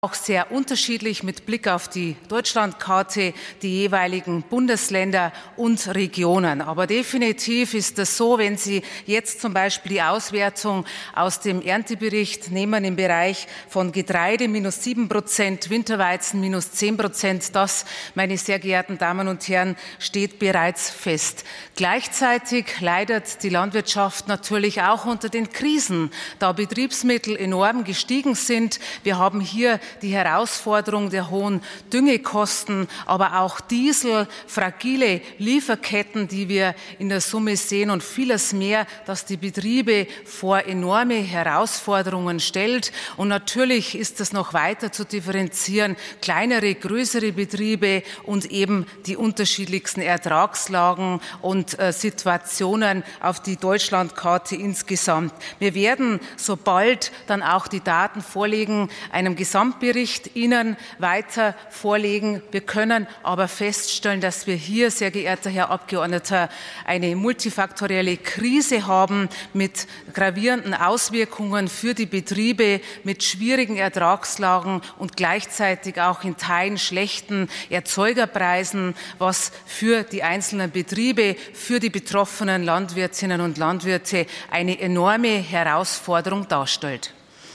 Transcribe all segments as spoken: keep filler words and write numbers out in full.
auch sehr unterschiedlich mit Blick auf die Deutschlandkarte, die jeweiligen Bundesländer und Regionen. Aber definitiv ist es so, wenn Sie jetzt zum Beispiel die Auswertung aus dem Erntebericht nehmen im Bereich von Getreide minus sieben Prozent, Winterweizen minus zehn Prozent, das, meine sehr geehrten Damen und Herren, steht bereits fest. Gleichzeitig leidet die Landwirtschaft natürlich auch unter den Krisen, da Betriebsmittel enorm gestiegen sind. Wir haben hier die Herausforderung der hohen Düngekosten, aber auch Diesel, fragile Lieferketten, die wir in der Summe sehen und vieles mehr, das die Betriebe vor enorme Herausforderungen stellt. Und natürlich ist es noch weiter zu differenzieren, kleinere, größere Betriebe und eben die unterschiedlichsten Ertragslagen und äh, Situationen auf die Deutschlandkarte insgesamt. Wir werden, sobald dann auch die Daten vorliegen, einem Gesamtbericht Ihnen weiter vorlegen. Wir können aber feststellen, dass wir hier, sehr geehrter Herr Abgeordneter, eine multifaktorielle Krise haben mit gravierenden Auswirkungen für die Betriebe, mit schwierigen Ertragslagen und gleichzeitig auch in Teilen schlechten Erzeugerpreisen, was für die einzelnen Betriebe, für die betroffenen Landwirtinnen und Landwirte eine enorme Herausforderung darstellt.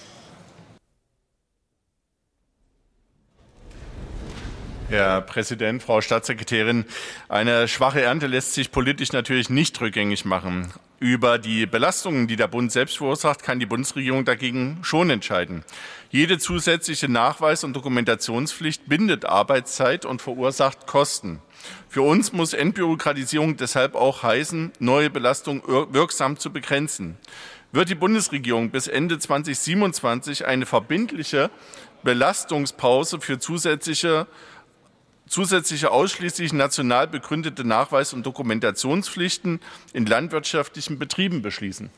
Herr Präsident, Frau Staatssekretärin, eine schwache Ernte lässt sich politisch natürlich nicht rückgängig machen. Über die Belastungen, die der Bund selbst verursacht, kann die Bundesregierung dagegen schon entscheiden. Jede zusätzliche Nachweis- und Dokumentationspflicht bindet Arbeitszeit und verursacht Kosten. Für uns muss Entbürokratisierung deshalb auch heißen, neue Belastungen wirksam zu begrenzen. Wird die Bundesregierung bis Ende zweitausendsiebenundzwanzig eine verbindliche Belastungspause für zusätzliche zusätzliche ausschließlich national begründete Nachweis- und Dokumentationspflichten in landwirtschaftlichen Betrieben beschließen?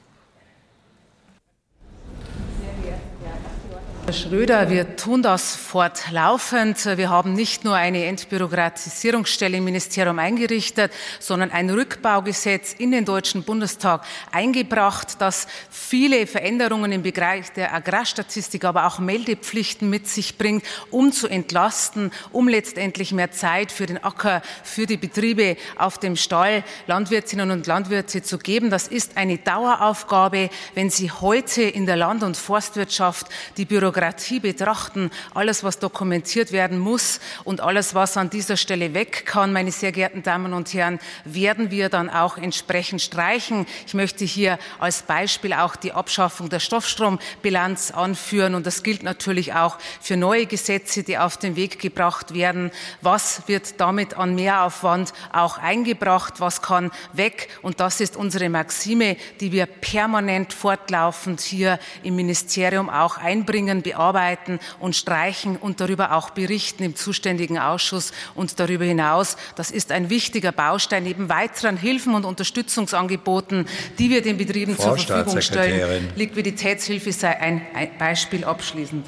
Herr Schröder, wir tun das fortlaufend. Wir haben nicht nur eine Entbürokratisierungsstelle im Ministerium eingerichtet, sondern ein Rückbaugesetz in den Deutschen Bundestag eingebracht, das viele Veränderungen im Bereich der Agrarstatistik, aber auch Meldepflichten mit sich bringt, um zu entlasten, um letztendlich mehr Zeit für den Acker, für die Betriebe auf dem Stall, Landwirtinnen und Landwirte zu geben. Das ist eine Daueraufgabe. Wenn Sie heute in der Land- und Forstwirtschaft die Bürokratie betrachten, alles, was dokumentiert werden muss und alles, was an dieser Stelle weg kann, meine sehr geehrten Damen und Herren, werden wir dann auch entsprechend streichen. Ich möchte hier als Beispiel auch die Abschaffung der Stoffstrombilanz anführen und das gilt natürlich auch für neue Gesetze, die auf den Weg gebracht werden. Was wird damit an Mehraufwand auch eingebracht? Was kann weg? Und das ist unsere Maxime, die wir permanent fortlaufend hier im Ministerium auch einbringen, bearbeiten und streichen und darüber auch berichten im zuständigen Ausschuss und darüber hinaus. Das ist ein wichtiger Baustein neben weiteren Hilfen und Unterstützungsangeboten, die wir den Betrieben Frau zur Verfügung stellen. Liquiditätshilfe sei ein Beispiel abschließend.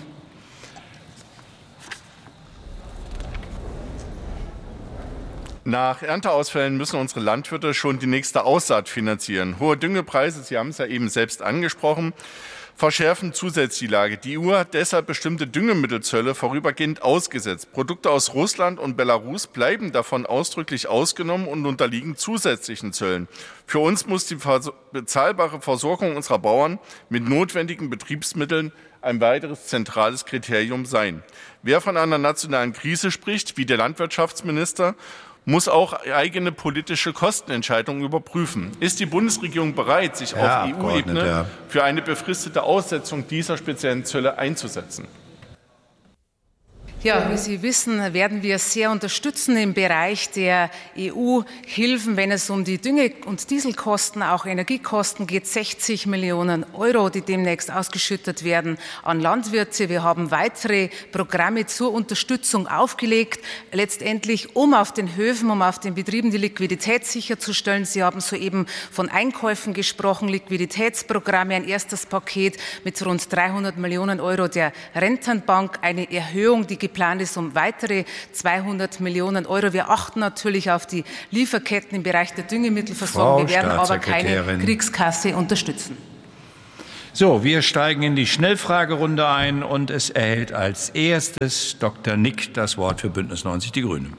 Nach Ernteausfällen müssen unsere Landwirte schon die nächste Aussaat finanzieren. Hohe Düngepreise, Sie haben es ja eben selbst angesprochen, verschärfen zusätzlich die Lage. Die E U hat deshalb bestimmte Düngemittelzölle vorübergehend ausgesetzt. Produkte aus Russland und Belarus bleiben davon ausdrücklich ausgenommen und unterliegen zusätzlichen Zöllen. Für uns muss die bezahlbare Versorgung unserer Bauern mit notwendigen Betriebsmitteln ein weiteres zentrales Kriterium sein. Wer von einer nationalen Krise spricht, wie der Landwirtschaftsminister, muss auch eigene politische Kostenentscheidungen überprüfen. Ist die Bundesregierung bereit, sich Herr auf E U-Ebene ja. für eine befristete Aussetzung dieser speziellen Zölle einzusetzen? Ja, wie Sie wissen, werden wir sehr unterstützen im Bereich der E U-Hilfen, wenn es um die Dünge- und Dieselkosten, auch Energiekosten geht. sechzig Millionen Euro, die demnächst ausgeschüttet werden an Landwirte. Wir haben weitere Programme zur Unterstützung aufgelegt, letztendlich um auf den Höfen, um auf den Betrieben die Liquidität sicherzustellen. Sie haben soeben von Einkäufen gesprochen, Liquiditätsprogramme, ein erstes Paket mit rund dreihundert Millionen Euro der Rentenbank, eine Erhöhung, die geplant ist um weitere zweihundert Millionen Euro. Wir achten natürlich auf die Lieferketten im Bereich der Düngemittelversorgung. Wir werden aber keine Kriegskasse unterstützen. So, wir steigen in die Schnellfragerunde ein und es erhält als erstes Doktor Nick das Wort für Bündnis neunzig Die Grünen.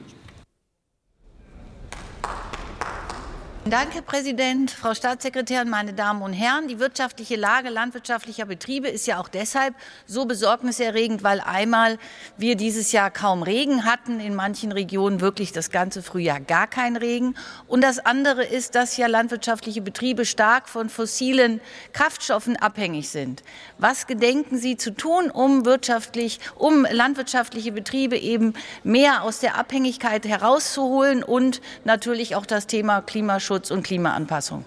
Danke, Herr Präsident, Frau Staatssekretärin, meine Damen und Herren. Die wirtschaftliche Lage landwirtschaftlicher Betriebe ist ja auch deshalb so besorgniserregend, weil einmal wir dieses Jahr kaum Regen hatten, in manchen Regionen wirklich das ganze Frühjahr gar kein Regen. Und das andere ist, dass ja landwirtschaftliche Betriebe stark von fossilen Kraftstoffen abhängig sind. Was gedenken Sie zu tun, um wirtschaftlich, um landwirtschaftliche Betriebe eben mehr aus der Abhängigkeit herauszuholen und natürlich auch das Thema Klimaschutz und Klimaanpassung?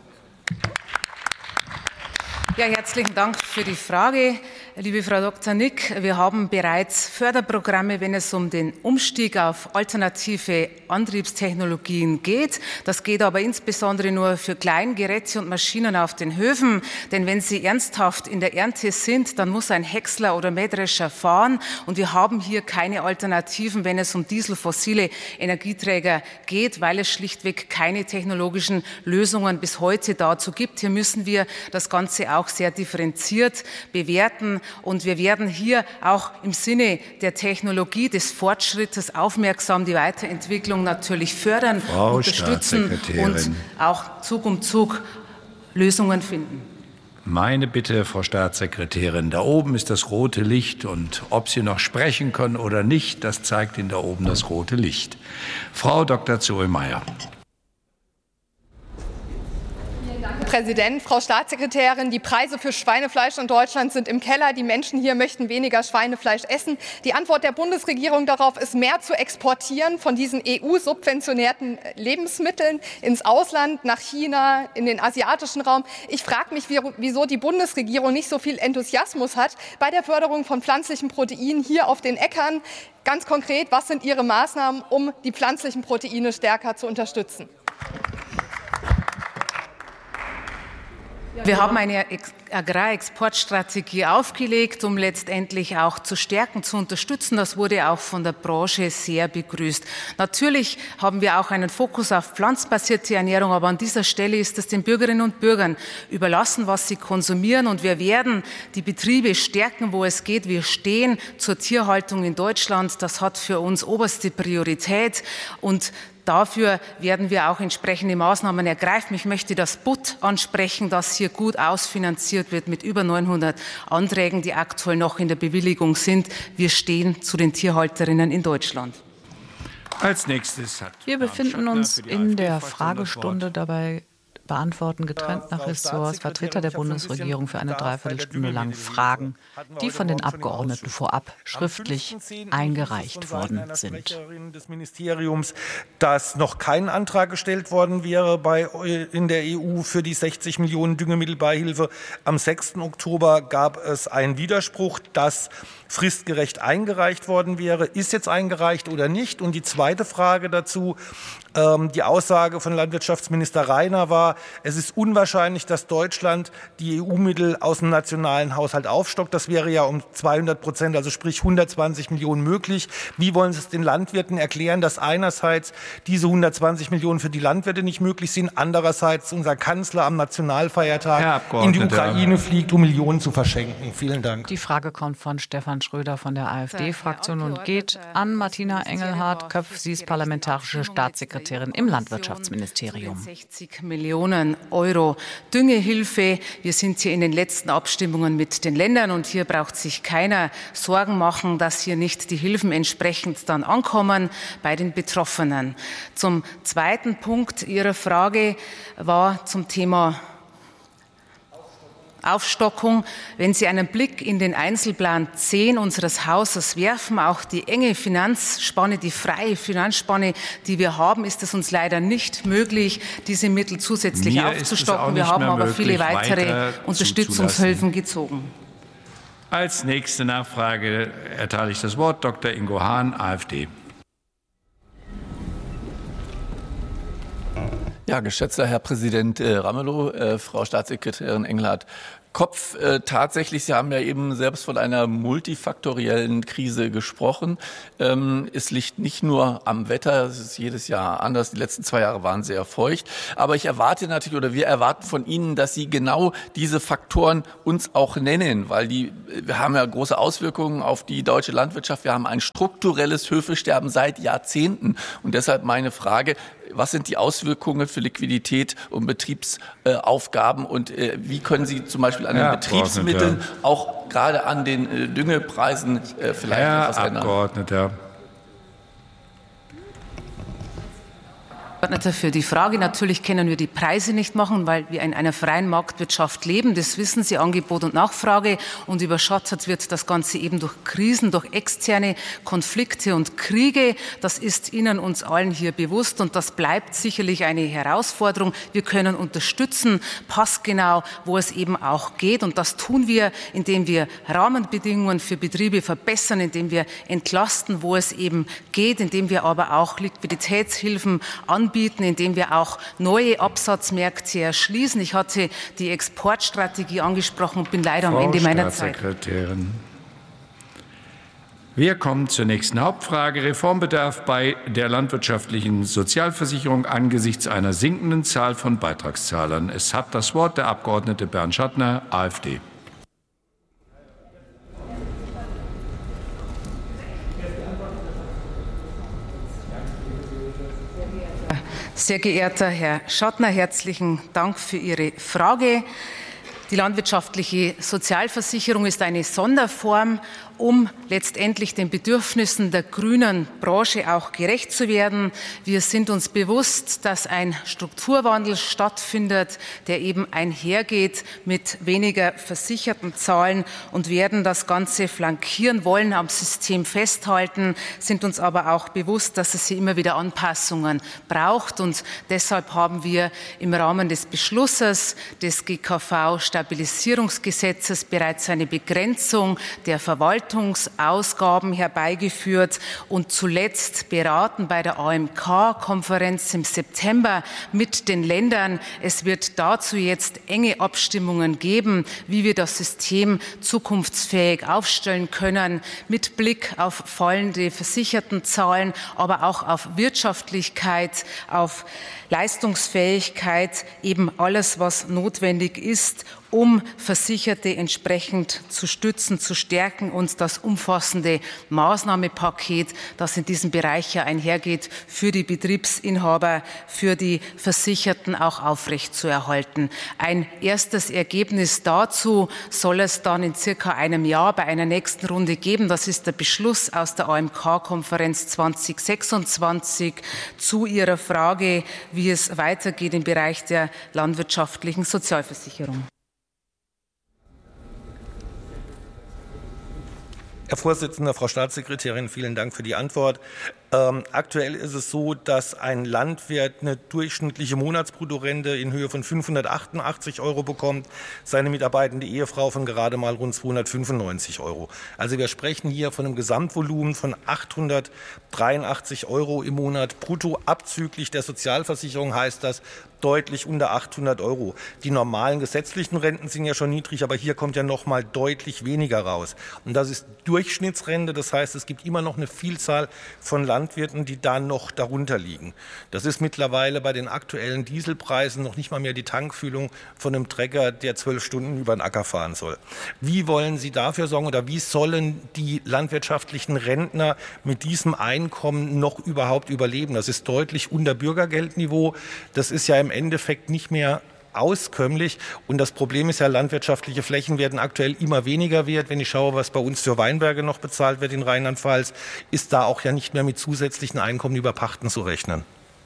Ja, herzlichen Dank für die Frage. Liebe Frau Doktor Nick, wir haben bereits Förderprogramme, wenn es um den Umstieg auf alternative Antriebstechnologien geht. Das geht aber insbesondere nur für Kleingeräte und Maschinen auf den Höfen. Denn wenn sie ernsthaft in der Ernte sind, dann muss ein Häcksler oder Mähdrescher fahren. Und wir haben hier keine Alternativen, wenn es um dieselfossile Energieträger geht, weil es schlichtweg keine technologischen Lösungen bis heute dazu gibt. Hier müssen wir das Ganze auch sehr differenziert bewerten. Und wir werden hier auch im Sinne der Technologie, des Fortschrittes aufmerksam die Weiterentwicklung natürlich fördern, Frau unterstützen und auch Zug um Zug Lösungen finden. Meine Bitte, Frau Staatssekretärin, da oben ist das rote Licht und ob Sie noch sprechen können oder nicht, das zeigt Ihnen da oben das rote Licht. Frau Doktor Zollmeier. Präsident, Frau Staatssekretärin, die Preise für Schweinefleisch in Deutschland sind im Keller. Die Menschen hier möchten weniger Schweinefleisch essen. Die Antwort der Bundesregierung darauf ist, mehr zu exportieren von diesen E U-subventionierten Lebensmitteln ins Ausland, nach China, in den asiatischen Raum. Ich frage mich, wieso die Bundesregierung nicht so viel Enthusiasmus hat bei der Förderung von pflanzlichen Proteinen hier auf den Äckern. Ganz konkret, was sind Ihre Maßnahmen, um die pflanzlichen Proteine stärker zu unterstützen? Wir haben eine Agrarexportstrategie aufgelegt, um letztendlich auch zu stärken, zu unterstützen. Das wurde auch von der Branche sehr begrüßt. Natürlich haben wir auch einen Fokus auf pflanzenbasierte Ernährung, aber an dieser Stelle ist es den Bürgerinnen und Bürgern überlassen, was sie konsumieren. Und wir werden die Betriebe stärken, wo es geht. Wir stehen zur Tierhaltung in Deutschland. Das hat für uns oberste Priorität. Und dafür werden wir auch entsprechende Maßnahmen ergreifen. Ich möchte das B U T ansprechen, das hier gut ausfinanziert wird mit über neunhundert Anträgen, die aktuell noch in der Bewilligung sind. Wir stehen zu den Tierhalterinnen in Deutschland. Als nächstes hat Wir befinden uns in der Fragestunde. Dabei beantworten getrennt nach Ressorts Vertreter der Bundesregierung für eine Dreiviertelstunde lang Fragen, die von den Abgeordneten vorab schriftlich eingereicht worden sind. Des Ministeriums, dass noch kein Antrag gestellt worden wäre bei, in der E U für die sechzig Millionen Düngemittelbeihilfe. Am sechsten Oktober gab es einen Widerspruch, dass fristgerecht eingereicht worden wäre. Ist jetzt eingereicht oder nicht? Und die zweite Frage dazu, ähm, die Aussage von Landwirtschaftsminister Reiner war, es ist unwahrscheinlich, dass Deutschland die E U-Mittel aus dem nationalen Haushalt aufstockt. Das wäre ja um zweihundert Prozent, also sprich hundertzwanzig Millionen möglich. Wie wollen Sie es den Landwirten erklären, dass einerseits diese hundertzwanzig Millionen für die Landwirte nicht möglich sind, andererseits unser Kanzler am Nationalfeiertag in die Ukraine fliegt, um Millionen zu verschenken? Vielen Dank. Die Frage kommt von Stefan Schröder von der AfD-Fraktion und geht an Martina Engelhardt-Köpf. Sie ist parlamentarische Staatssekretärin im Landwirtschaftsministerium. sechzig Millionen Euro Düngehilfe. Wir sind hier in den letzten Abstimmungen mit den Ländern und hier braucht sich keiner Sorgen machen, dass hier nicht die Hilfen entsprechend dann ankommen bei den Betroffenen. Zum zweiten Punkt Ihrer Frage war zum Thema Aufstockung. Wenn Sie einen Blick in den Einzelplan zehn unseres Hauses werfen, auch die enge Finanzspanne, die freie Finanzspanne, die wir haben, ist es uns leider nicht möglich, diese Mittel zusätzlich Mir aufzustocken. Wir haben aber viele weitere Unterstützungshilfen gezogen. Als nächste Nachfrage erteile ich das Wort Doktor Ingo Hahn, AfD. Ja, geschätzter Herr Präsident äh, Ramelow, äh, Frau Staatssekretärin Engelhardt, Kopf. Äh, tatsächlich, Sie haben ja eben selbst von einer multifaktoriellen Krise gesprochen. Ähm, es liegt nicht nur am Wetter, es ist jedes Jahr anders. Die letzten zwei Jahre waren sehr feucht. Aber ich erwarte natürlich, oder wir erwarten von Ihnen, dass Sie genau diese Faktoren uns auch nennen, weil die, wir haben ja große Auswirkungen auf die deutsche Landwirtschaft. Wir haben ein strukturelles Höfesterben seit Jahrzehnten. Und deshalb meine Frage, was sind die Auswirkungen für Liquidität und Betriebsaufgaben und äh, wie können Sie zum Beispiel an den Herr Betriebsmitteln auch gerade an den äh, Düngepreisen äh, vielleicht Herr etwas ändern? Abgeordneter. Für die Frage. Natürlich können wir die Preise nicht machen, weil wir in einer freien Marktwirtschaft leben. Das wissen Sie, Angebot und Nachfrage. Und überschattet wird das Ganze eben durch Krisen, durch externe Konflikte und Kriege. Das ist Ihnen, uns allen hier bewusst. Und das bleibt sicherlich eine Herausforderung. Wir können unterstützen, passgenau, wo es eben auch geht. Und das tun wir, indem wir Rahmenbedingungen für Betriebe verbessern, indem wir entlasten, wo es eben geht, indem wir aber auch Liquiditätshilfen anbieten, indem wir auch neue Absatzmärkte erschließen. Ich hatte die Exportstrategie angesprochen und bin leider Frau am Ende meiner Zeit. Staatssekretärin. Wir kommen zur nächsten Hauptfrage. Reformbedarf bei der landwirtschaftlichen Sozialversicherung angesichts einer sinkenden Zahl von Beitragszahlern. Es hat das Wort der Abgeordnete Bernd Schattner, AfD. Sehr geehrter Herr Schattner, herzlichen Dank für Ihre Frage. Die landwirtschaftliche Sozialversicherung ist eine Sonderform, um letztendlich den Bedürfnissen der grünen Branche auch gerecht zu werden. Wir sind uns bewusst, dass ein Strukturwandel stattfindet, der eben einhergeht mit weniger versicherten Zahlen und werden das Ganze flankieren, wollen am System festhalten, sind uns aber auch bewusst, dass es hier immer wieder Anpassungen braucht. Und deshalb haben wir im Rahmen des Beschlusses des G K V-Stabilisierungsgesetzes bereits eine Begrenzung der Verwaltung Ausgaben herbeigeführt und zuletzt beraten bei der A M K-Konferenz im September mit den Ländern. Es wird dazu jetzt enge Abstimmungen geben, wie wir das System zukunftsfähig aufstellen können, mit Blick auf fallende Versichertenzahlen, aber auch auf Wirtschaftlichkeit, auf Leistungsfähigkeit, eben alles, was notwendig ist, um Versicherte entsprechend zu stützen, zu stärken und das umfassende Maßnahmenpaket, das in diesem Bereich ja einhergeht, für die Betriebsinhaber, für die Versicherten auch aufrechtzuerhalten. Ein erstes Ergebnis dazu soll es dann in circa einem Jahr bei einer nächsten Runde geben. Das ist der Beschluss aus der A M K-Konferenz zweitausendsechsundzwanzig zu Ihrer Frage, wie es weitergeht im Bereich der landwirtschaftlichen Sozialversicherung. Herr Vorsitzender, Frau Staatssekretärin, vielen Dank für die Antwort. Ähm, aktuell ist es so, dass ein Landwirt eine durchschnittliche Monatsbruttorente in Höhe von fünfhundertachtundachtzig Euro bekommt, seine mitarbeitende Ehefrau von gerade mal rund zweihundertfünfundneunzig Euro. Also wir sprechen hier von einem Gesamtvolumen von achthundertdreiundachtzig Euro im Monat brutto. Abzüglich der Sozialversicherung heißt das deutlich unter achthundert Euro. Die normalen gesetzlichen Renten sind ja schon niedrig, aber hier kommt ja noch mal deutlich weniger raus. Und das ist Durchschnittsrente, das heißt, es gibt immer noch eine Vielzahl von Landwirten, die da noch darunter liegen. Das ist mittlerweile bei den aktuellen Dieselpreisen noch nicht mal mehr die Tankfüllung von einem Trecker, der zwölf Stunden über den Acker fahren soll. Wie wollen Sie dafür sorgen oder wie sollen die landwirtschaftlichen Rentner mit diesem Einkommen noch überhaupt überleben? Das ist deutlich unter Bürgergeldniveau. Das ist ja im Endeffekt nicht mehr auskömmlich. Und das Problem ist ja, landwirtschaftliche Flächen werden aktuell immer weniger wert. Wenn ich schaue, was bei uns für Weinberge noch bezahlt wird in Rheinland-Pfalz, ist da auch ja nicht mehr mit zusätzlichen Einkommen über Pachten zu rechnen.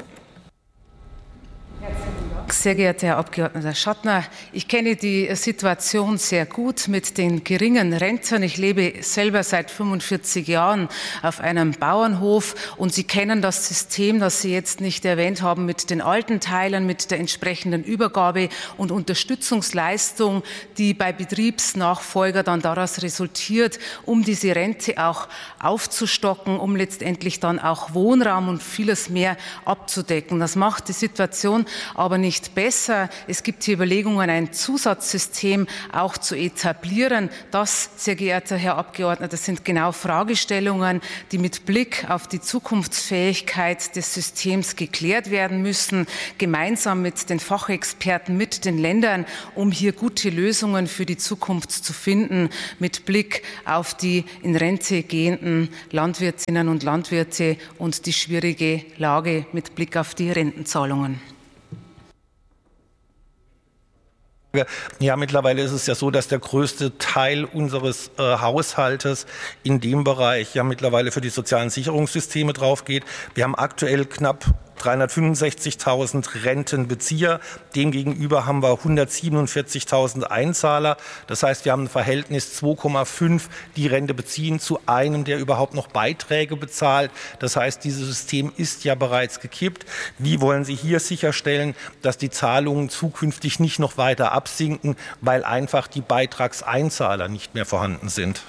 Sehr geehrter Herr Abgeordneter Schattner, ich kenne die Situation sehr gut mit den geringen Renten. Ich lebe selber seit fünfundvierzig Jahren auf einem Bauernhof und Sie kennen das System, das Sie jetzt nicht erwähnt haben, mit den alten Teilen, mit der entsprechenden Übergabe und Unterstützungsleistung, die bei Betriebsnachfolger dann daraus resultiert, um diese Rente auch aufzustocken, um letztendlich dann auch Wohnraum und vieles mehr abzudecken. Das macht die Situation aber nicht nicht besser. Es gibt hier Überlegungen, ein Zusatzsystem auch zu etablieren. Das, sehr geehrter Herr Abgeordneter, sind genau Fragestellungen, die mit Blick auf die Zukunftsfähigkeit des Systems geklärt werden müssen, gemeinsam mit den Fachexperten, mit den Ländern, um hier gute Lösungen für die Zukunft zu finden, mit Blick auf die in Rente gehenden Landwirtinnen und Landwirte und die schwierige Lage mit Blick auf die Rentenzahlungen. Ja, mittlerweile ist es ja so, dass der größte Teil unseres äh, Haushaltes in dem Bereich ja mittlerweile für die sozialen Sicherungssysteme drauf geht. Wir haben aktuell knapp dreihundertfünfundsechzigtausend Rentenbezieher. Demgegenüber haben wir hundertsiebenundvierzigtausend Einzahler. Das heißt, wir haben ein Verhältnis zwei Komma fünf, die Rente beziehen, zu einem, der überhaupt noch Beiträge bezahlt. Das heißt, dieses System ist ja bereits gekippt. Wie wollen Sie hier sicherstellen, dass die Zahlungen zukünftig nicht noch weiter absinken, weil einfach die Beitragseinzahler nicht mehr vorhanden sind?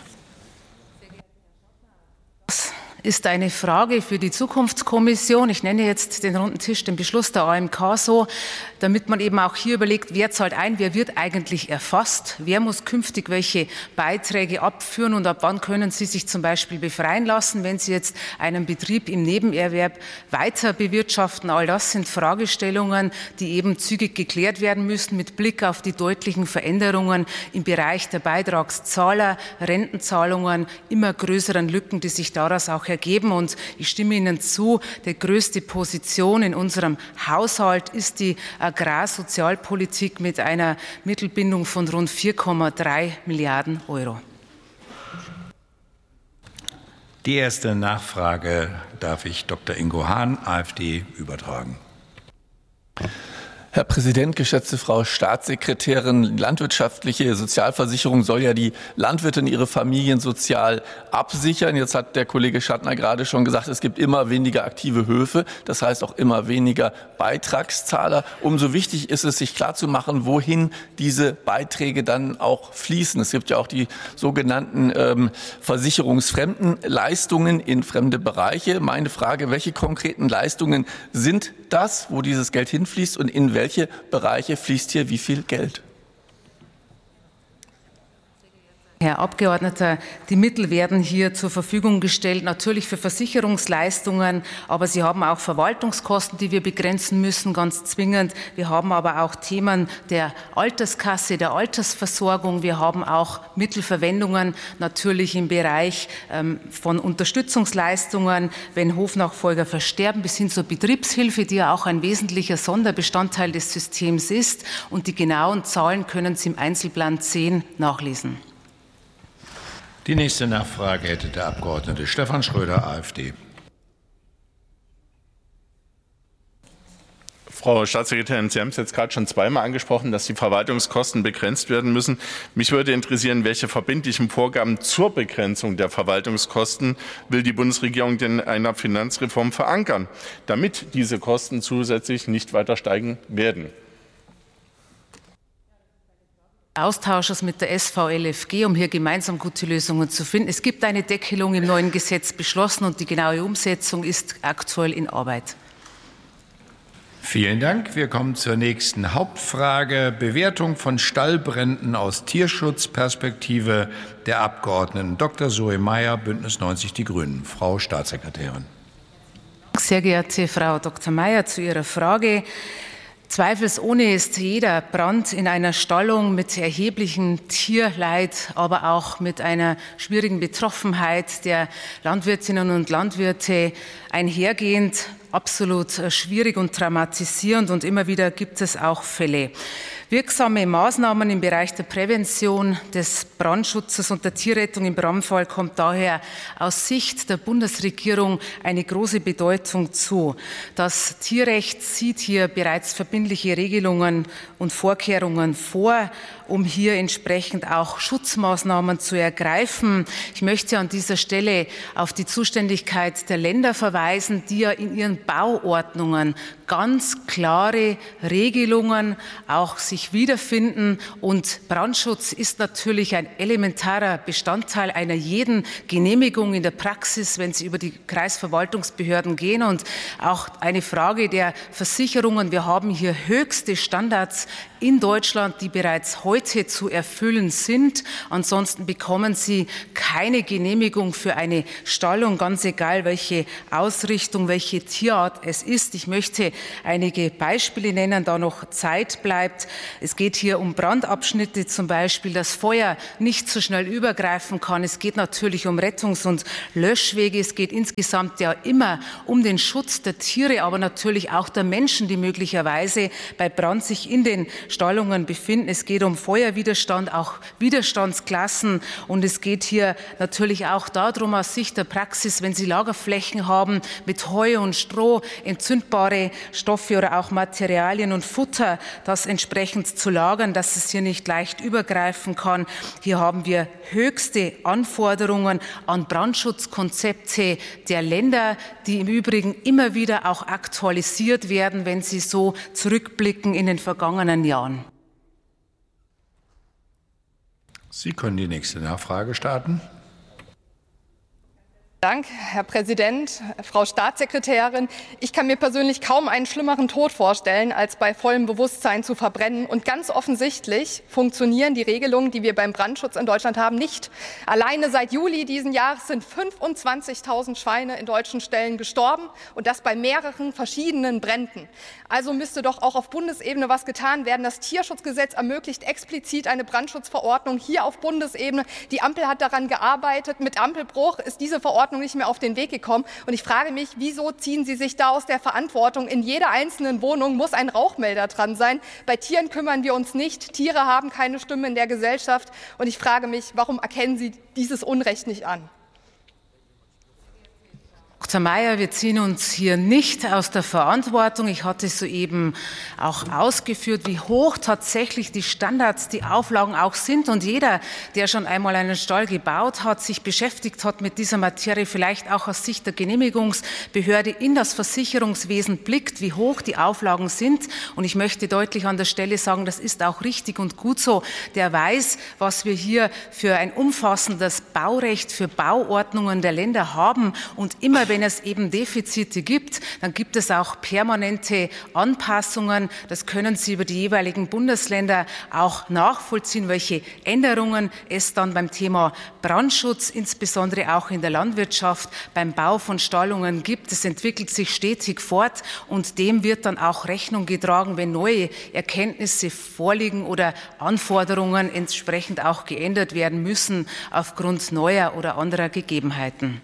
Ist eine Frage für die Zukunftskommission. Ich nenne jetzt den runden Tisch, den Beschluss der A M K so, damit man eben auch hier überlegt, wer zahlt ein, wer wird eigentlich erfasst, wer muss künftig welche Beiträge abführen und ab wann können Sie sich zum Beispiel befreien lassen, wenn Sie jetzt einen Betrieb im Nebenerwerb weiter bewirtschaften. All das sind Fragestellungen, die eben zügig geklärt werden müssen mit Blick auf die deutlichen Veränderungen im Bereich der Beitragszahler, Rentenzahlungen, immer größeren Lücken, die sich daraus auch ergeben. Und ich stimme Ihnen zu, die größte Position in unserem Haushalt ist die Agrarsozialpolitik mit einer Mittelbindung von rund vier Komma drei Milliarden Euro. Die erste Nachfrage darf ich Doktor Ingo Hahn, AfD, übertragen. Herr Präsident, geschätzte Frau Staatssekretärin, landwirtschaftliche Sozialversicherung soll ja die Landwirte und ihre Familien sozial absichern. Jetzt hat der Kollege Schattner gerade schon gesagt, es gibt immer weniger aktive Höfe, das heißt auch immer weniger Beitragszahler. Umso wichtig ist es, sich klarzumachen, wohin diese Beiträge dann auch fließen. Es gibt ja auch die sogenannten ähm, versicherungsfremden Leistungen in fremde Bereiche. Meine Frage, welche konkreten Leistungen sind das, wo dieses Geld hinfließt und in welche Bereiche fließt hier wie viel Geld? Herr Abgeordneter, die Mittel werden hier zur Verfügung gestellt, natürlich für Versicherungsleistungen, aber Sie haben auch Verwaltungskosten, die wir begrenzen müssen, ganz zwingend. Wir haben aber auch Themen der Alterskasse, der Altersversorgung. Wir haben auch Mittelverwendungen natürlich im Bereich ähm, von Unterstützungsleistungen, wenn Hofnachfolger versterben, bis hin zur Betriebshilfe, die ja auch ein wesentlicher Sonderbestandteil des Systems ist. Und die genauen Zahlen können Sie im Einzelplan zehn nachlesen. Die nächste Nachfrage hätte der Abgeordnete Stefan Schröder, AfD. Frau Staatssekretärin, Sie haben es jetzt gerade schon zweimal angesprochen, dass die Verwaltungskosten begrenzt werden müssen. Mich würde interessieren, welche verbindlichen Vorgaben zur Begrenzung der Verwaltungskosten will die Bundesregierung denn in einer Finanzreform verankern, damit diese Kosten zusätzlich nicht weiter steigen werden? Austausches mit der S V L F G, um hier gemeinsam gute Lösungen zu finden. Es gibt eine Deckelung im neuen Gesetz beschlossen und die genaue Umsetzung ist aktuell in Arbeit. Vielen Dank. Wir kommen zur nächsten Hauptfrage. Bewertung von Stallbränden aus Tierschutzperspektive der Abgeordneten Doktor Zoe Meyer, Bündnis neunzig Die Grünen. Frau Staatssekretärin. Sehr geehrte Frau Doktor Meyer, zu Ihrer Frage. Zweifelsohne ist jeder Brand in einer Stallung mit erheblichem Tierleid, aber auch mit einer schwierigen Betroffenheit der Landwirtinnen und Landwirte einhergehend absolut schwierig und traumatisierend, und immer wieder gibt es auch Fälle. Wirksame Maßnahmen im Bereich der Prävention, des Brandschutzes und der Tierrettung im Brandfall kommt daher aus Sicht der Bundesregierung eine große Bedeutung zu. Das Tierrecht sieht hier bereits verbindliche Regelungen und Vorkehrungen vor, um hier entsprechend auch Schutzmaßnahmen zu ergreifen. Ich möchte an dieser Stelle auf die Zuständigkeit der Länder verweisen, die ja in ihren Bauordnungen ganz klare Regelungen auch sich wiederfinden. Und Brandschutz ist natürlich ein elementarer Bestandteil einer jeden Genehmigung in der Praxis, wenn sie über die Kreisverwaltungsbehörden gehen. Und auch eine Frage der Versicherungen. Wir haben hier höchste Standards in Deutschland, die bereits heute zu erfüllen sind. Ansonsten bekommen Sie keine Genehmigung für eine Stallung, ganz egal, welche Ausrichtung, welche Tierart es ist. Ich möchte einige Beispiele nennen, da noch Zeit bleibt. Es geht hier um Brandabschnitte zum Beispiel, dass Feuer nicht so schnell übergreifen kann. Es geht natürlich um Rettungs- und Löschwege. Es geht insgesamt ja immer um den Schutz der Tiere, aber natürlich auch der Menschen, die möglicherweise bei Brand sich in den Stallungen befinden. Es geht um Feuerwiderstand, auch Widerstandsklassen, und es geht hier natürlich auch darum, aus Sicht der Praxis, wenn Sie Lagerflächen haben mit Heu und Stroh, entzündbare Stoffe oder auch Materialien und Futter, das entsprechend zu lagern, dass es hier nicht leicht übergreifen kann. Hier haben wir höchste Anforderungen an Brandschutzkonzepte der Länder, die im Übrigen immer wieder auch aktualisiert werden, wenn Sie so zurückblicken in den vergangenen Jahren. Sie können die nächste Nachfrage starten. Dank, Herr Präsident, Frau Staatssekretärin. Ich kann mir persönlich kaum einen schlimmeren Tod vorstellen, als bei vollem Bewusstsein zu verbrennen. Und ganz offensichtlich funktionieren die Regelungen, die wir beim Brandschutz in Deutschland haben, nicht. Alleine seit Juli diesen Jahres sind fünfundzwanzigtausend Schweine in deutschen Ställen gestorben, und das bei mehreren verschiedenen Bränden. Also müsste doch auch auf Bundesebene was getan werden. Das Tierschutzgesetz ermöglicht explizit eine Brandschutzverordnung hier auf Bundesebene. Die Ampel hat daran gearbeitet. Mit Ampelbruch ist diese Verordnung nicht mehr auf den Weg gekommen. Und ich frage mich, wieso ziehen Sie sich da aus der Verantwortung? In jeder einzelnen Wohnung muss ein Rauchmelder dran sein. Bei Tieren kümmern wir uns nicht. Tiere haben keine Stimme in der Gesellschaft. Und ich frage mich, warum erkennen Sie dieses Unrecht nicht an? Doktor Mayer, wir ziehen uns hier nicht aus der Verantwortung. Ich hatte soeben auch ausgeführt, wie hoch tatsächlich die Standards, die Auflagen auch sind. Und jeder, der schon einmal einen Stall gebaut hat, sich beschäftigt hat mit dieser Materie, vielleicht auch aus Sicht der Genehmigungsbehörde in das Versicherungswesen blickt, wie hoch die Auflagen sind. Und ich möchte deutlich an der Stelle sagen, das ist auch richtig und gut so. Der weiß, was wir hier für ein umfassendes Baurecht, für Bauordnungen der Länder haben. Und immer wenn es eben Defizite gibt, dann gibt es auch permanente Anpassungen. Das können Sie über die jeweiligen Bundesländer auch nachvollziehen, welche Änderungen es dann beim Thema Brandschutz, insbesondere auch in der Landwirtschaft, beim Bau von Stallungen gibt. Es entwickelt sich stetig fort, und dem wird dann auch Rechnung getragen, wenn neue Erkenntnisse vorliegen oder Anforderungen entsprechend auch geändert werden müssen aufgrund neuer oder anderer Gegebenheiten.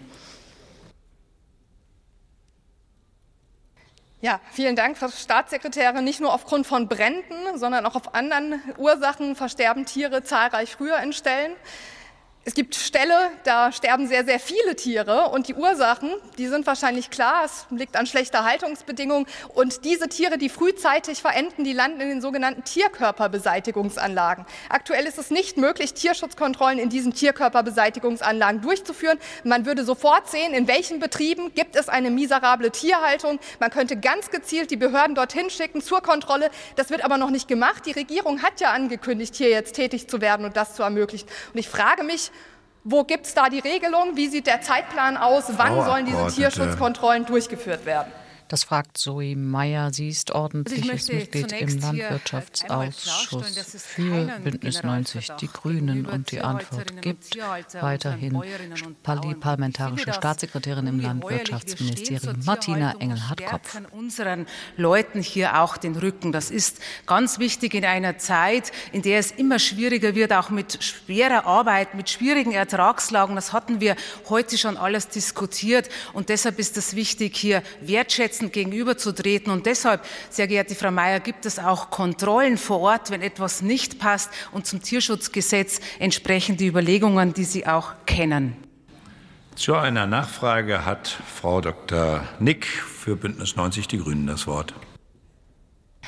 Ja, vielen Dank, Frau Staatssekretärin. Nicht nur aufgrund von Bränden, sondern auch auf anderen Ursachen versterben Tiere zahlreich früher in Ställen. Es gibt Ställe, da sterben sehr, sehr viele Tiere, und die Ursachen, die sind wahrscheinlich klar. Es liegt an schlechter Haltungsbedingungen, und diese Tiere, die frühzeitig verenden, die landen in den sogenannten Tierkörperbeseitigungsanlagen. Aktuell ist es nicht möglich, Tierschutzkontrollen in diesen Tierkörperbeseitigungsanlagen durchzuführen. Man würde sofort sehen, in welchen Betrieben gibt es eine miserable Tierhaltung. Man könnte ganz gezielt die Behörden dorthin schicken zur Kontrolle. Das wird aber noch nicht gemacht. Die Regierung hat ja angekündigt, hier jetzt tätig zu werden und das zu ermöglichen. Und ich frage mich, wo gibt es da die Regelung? Wie sieht der Zeitplan aus? Wann Frau sollen diese Tierschutzkontrollen durchgeführt werden? Das fragt Zoe Meyer. Sie ist ordentliches also Mitglied im Landwirtschaftsausschuss für Bündnis neunzig Die Grünen, und die Antwort gibt weiterhin die parlamentarische Staatssekretärin im Landwirtschaftsministerium Martina Engelhardt-Kopf. Wir stärken unseren Leuten hier auch den Rücken. Das ist ganz wichtig in einer Zeit, in der es immer schwieriger wird, auch mit schwerer Arbeit, mit schwierigen Ertragslagen. Das hatten wir heute schon alles diskutiert, und deshalb ist es wichtig, hier wertschätzend gegenüberzutreten. Und deshalb, sehr geehrte Frau Mayer, gibt es auch Kontrollen vor Ort, wenn etwas nicht passt, und zum Tierschutzgesetz entsprechend die Überlegungen, die Sie auch kennen. Zu einer Nachfrage hat Frau Doktor Nick für Bündnis neunzig Die Grünen das Wort.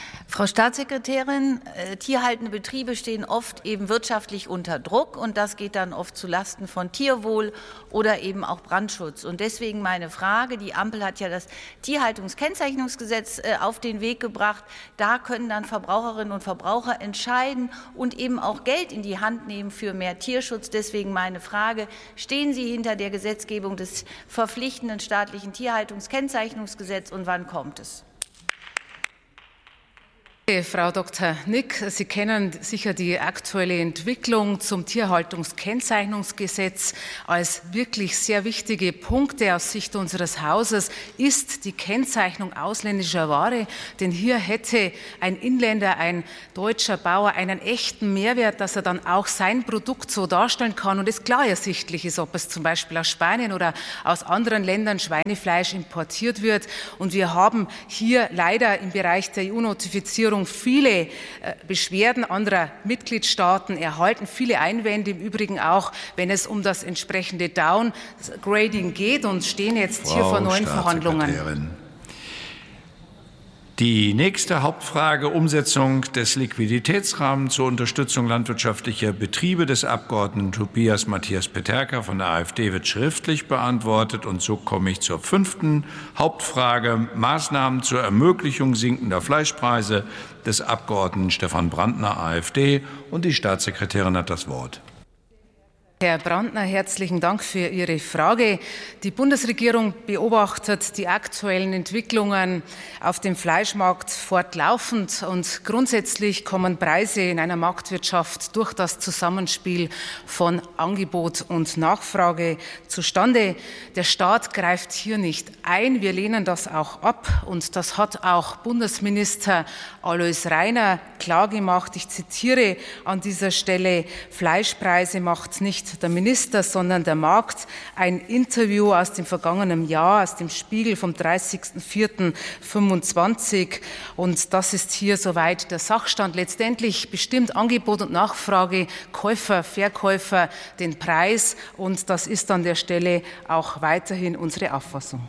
Frau Staatssekretärin, äh, tierhaltende Betriebe stehen oft eben wirtschaftlich unter Druck und das geht dann oft zu Lasten von Tierwohl oder eben auch Brandschutz. Und deswegen meine Frage, die Ampel hat ja das Tierhaltungskennzeichnungsgesetz äh, auf den Weg gebracht. Da können dann Verbraucherinnen und Verbraucher entscheiden und eben auch Geld in die Hand nehmen für mehr Tierschutz. Deswegen meine Frage, stehen Sie hinter der Gesetzgebung des verpflichtenden staatlichen Tierhaltungskennzeichnungsgesetzes und wann kommt es? Frau Doktor Nick, Sie kennen sicher die aktuelle Entwicklung zum Tierhaltungskennzeichnungsgesetz. Als wirklich sehr wichtige Punkte aus Sicht unseres Hauses ist die Kennzeichnung ausländischer Ware. Denn hier hätte ein Inländer, ein deutscher Bauer einen echten Mehrwert, dass er dann auch sein Produkt so darstellen kann und es klar ersichtlich ist, ob es zum Beispiel aus Spanien oder aus anderen Ländern Schweinefleisch importiert wird. Und wir haben hier leider im Bereich der E U-Notifizierung viele Beschwerden anderer Mitgliedstaaten erhalten, viele Einwände im Übrigen auch, wenn es um das entsprechende Downgrading geht und stehen jetzt Frau hier vor neuen Verhandlungen. Die nächste Hauptfrage, Umsetzung des Liquiditätsrahmens zur Unterstützung landwirtschaftlicher Betriebe des Abgeordneten Tobias Matthias Peterka von der AfD, wird schriftlich beantwortet. Und so komme ich zur fünften Hauptfrage, Maßnahmen zur Ermöglichung sinkender Fleischpreise des Abgeordneten Stefan Brandner, AfD. Und die Staatssekretärin hat das Wort. Herr Brandner, herzlichen Dank für Ihre Frage. Die Bundesregierung beobachtet die aktuellen Entwicklungen auf dem Fleischmarkt fortlaufend und grundsätzlich kommen Preise in einer Marktwirtschaft durch das Zusammenspiel von Angebot und Nachfrage zustande. Der Staat greift hier nicht ein. Wir lehnen das auch ab und das hat auch Bundesminister Alois Rainer klargemacht. Ich zitiere an dieser Stelle: Fleischpreise macht nicht der Minister, sondern der Markt. Ein Interview aus dem vergangenen Jahr, aus dem Spiegel vom dreißigsten vierten fünfundzwanzig. Und das ist hier soweit der Sachstand. Letztendlich bestimmt Angebot und Nachfrage, Käufer, Verkäufer den Preis. Und das ist an der Stelle auch weiterhin unsere Auffassung.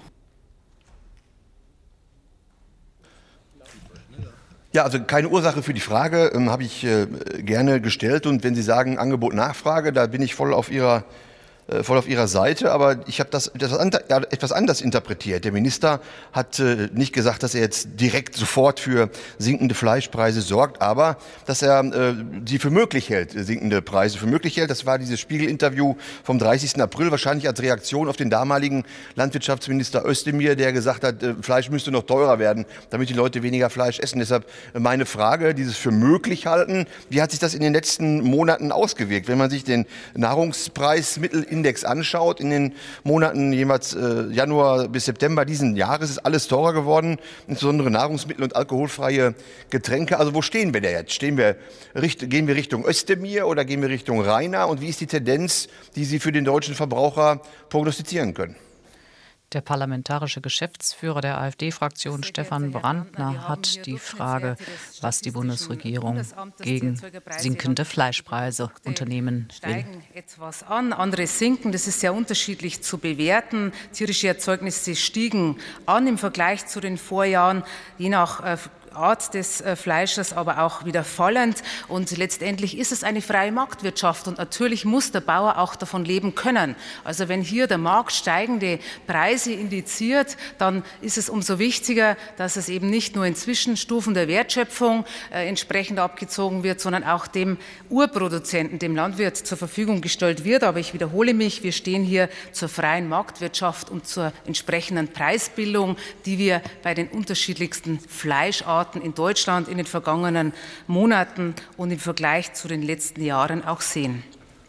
Ja, also keine Ursache für die Frage, ähm, habe ich äh, gerne gestellt. Und wenn Sie sagen Angebot, Nachfrage, da bin ich voll auf Ihrer, äh, voll auf Ihrer Seite. Aber ich habe das etwas, an, ja, etwas anders interpretiert. Der Minister hat äh, nicht gesagt, dass er jetzt direkt sofort für sinkende Fleischpreise sorgt, aber dass er äh, sie für möglich hält, sinkende Preise für möglich hält. Das war dieses Spiegel-Interview vom dreißigsten April, wahrscheinlich als Reaktion auf den damaligen Landwirtschaftsminister Özdemir, der gesagt hat, äh, Fleisch müsste noch teurer werden, damit die Leute weniger Fleisch essen. Deshalb meine Frage, dieses für möglich halten, wie hat sich das in den letzten Monaten ausgewirkt? Wenn man sich den Nahrungspreismittelindex anschaut, in den Monaten jeweils äh, Januar bis September diesen Jahres ist alles teurer geworden, insbesondere Nahrungsmittel und alkoholfreie Getränke. Also wo stehen wir da jetzt? Stehen wir, gehen wir Richtung Özdemir oder gehen wir Richtung Rainer? Und wie ist die Tendenz, die Sie für den deutschen Verbraucher prognostizieren können? Der parlamentarische Geschäftsführer der AfD-Fraktion, Stefan Brandner, hat die Frage, was die Bundesregierung gegen sinkende Fleischpreise unternehmen will. Steigen etwas an, andere sinken. Das ist sehr unterschiedlich zu bewerten. Tierische Erzeugnisse stiegen an im Vergleich zu den Vorjahren, je nach äh, Art des Fleisches, aber auch wieder fallend. Und letztendlich ist es eine freie Marktwirtschaft und natürlich muss der Bauer auch davon leben können. Also wenn hier der Markt steigende Preise indiziert, dann ist es umso wichtiger, dass es eben nicht nur in Zwischenstufen der Wertschöpfung äh, entsprechend abgezogen wird, sondern auch dem Urproduzenten, dem Landwirt zur Verfügung gestellt wird. Aber ich wiederhole mich, wir stehen hier zur freien Marktwirtschaft und zur entsprechenden Preisbildung, die wir bei den unterschiedlichsten Fleischarten in Deutschland in den vergangenen Monaten und im Vergleich zu den letzten Jahren auch sehen.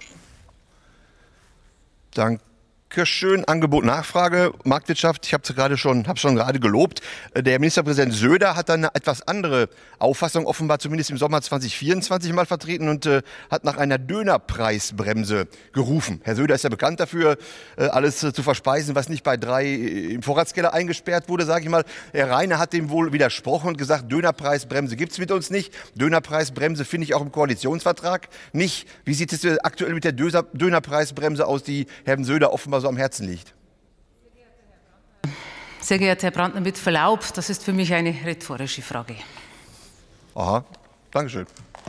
Danke. Schön, Angebot, Nachfrage, Marktwirtschaft, ich habe es gerade schon, habe schon gerade gelobt. Der Ministerpräsident Söder hat dann eine etwas andere Auffassung, offenbar zumindest im Sommer zweitausendvierundzwanzig mal vertreten und äh, hat nach einer Dönerpreisbremse gerufen. Herr Söder ist ja bekannt dafür, äh, alles äh, zu verspeisen, was nicht bei drei äh, im Vorratskeller eingesperrt wurde, sage ich mal. Herr Rainer hat dem wohl widersprochen und gesagt, Dönerpreisbremse gibt's mit uns nicht. Dönerpreisbremse finde ich auch im Koalitionsvertrag nicht. Wie sieht es aktuell mit der Dönerpreisbremse aus, die Herrn Söder offenbar so am Herzen liegt? Sehr geehrter Herr Brandner, mit Verlaub, das ist für mich eine rhetorische Frage. Aha, Dankeschön.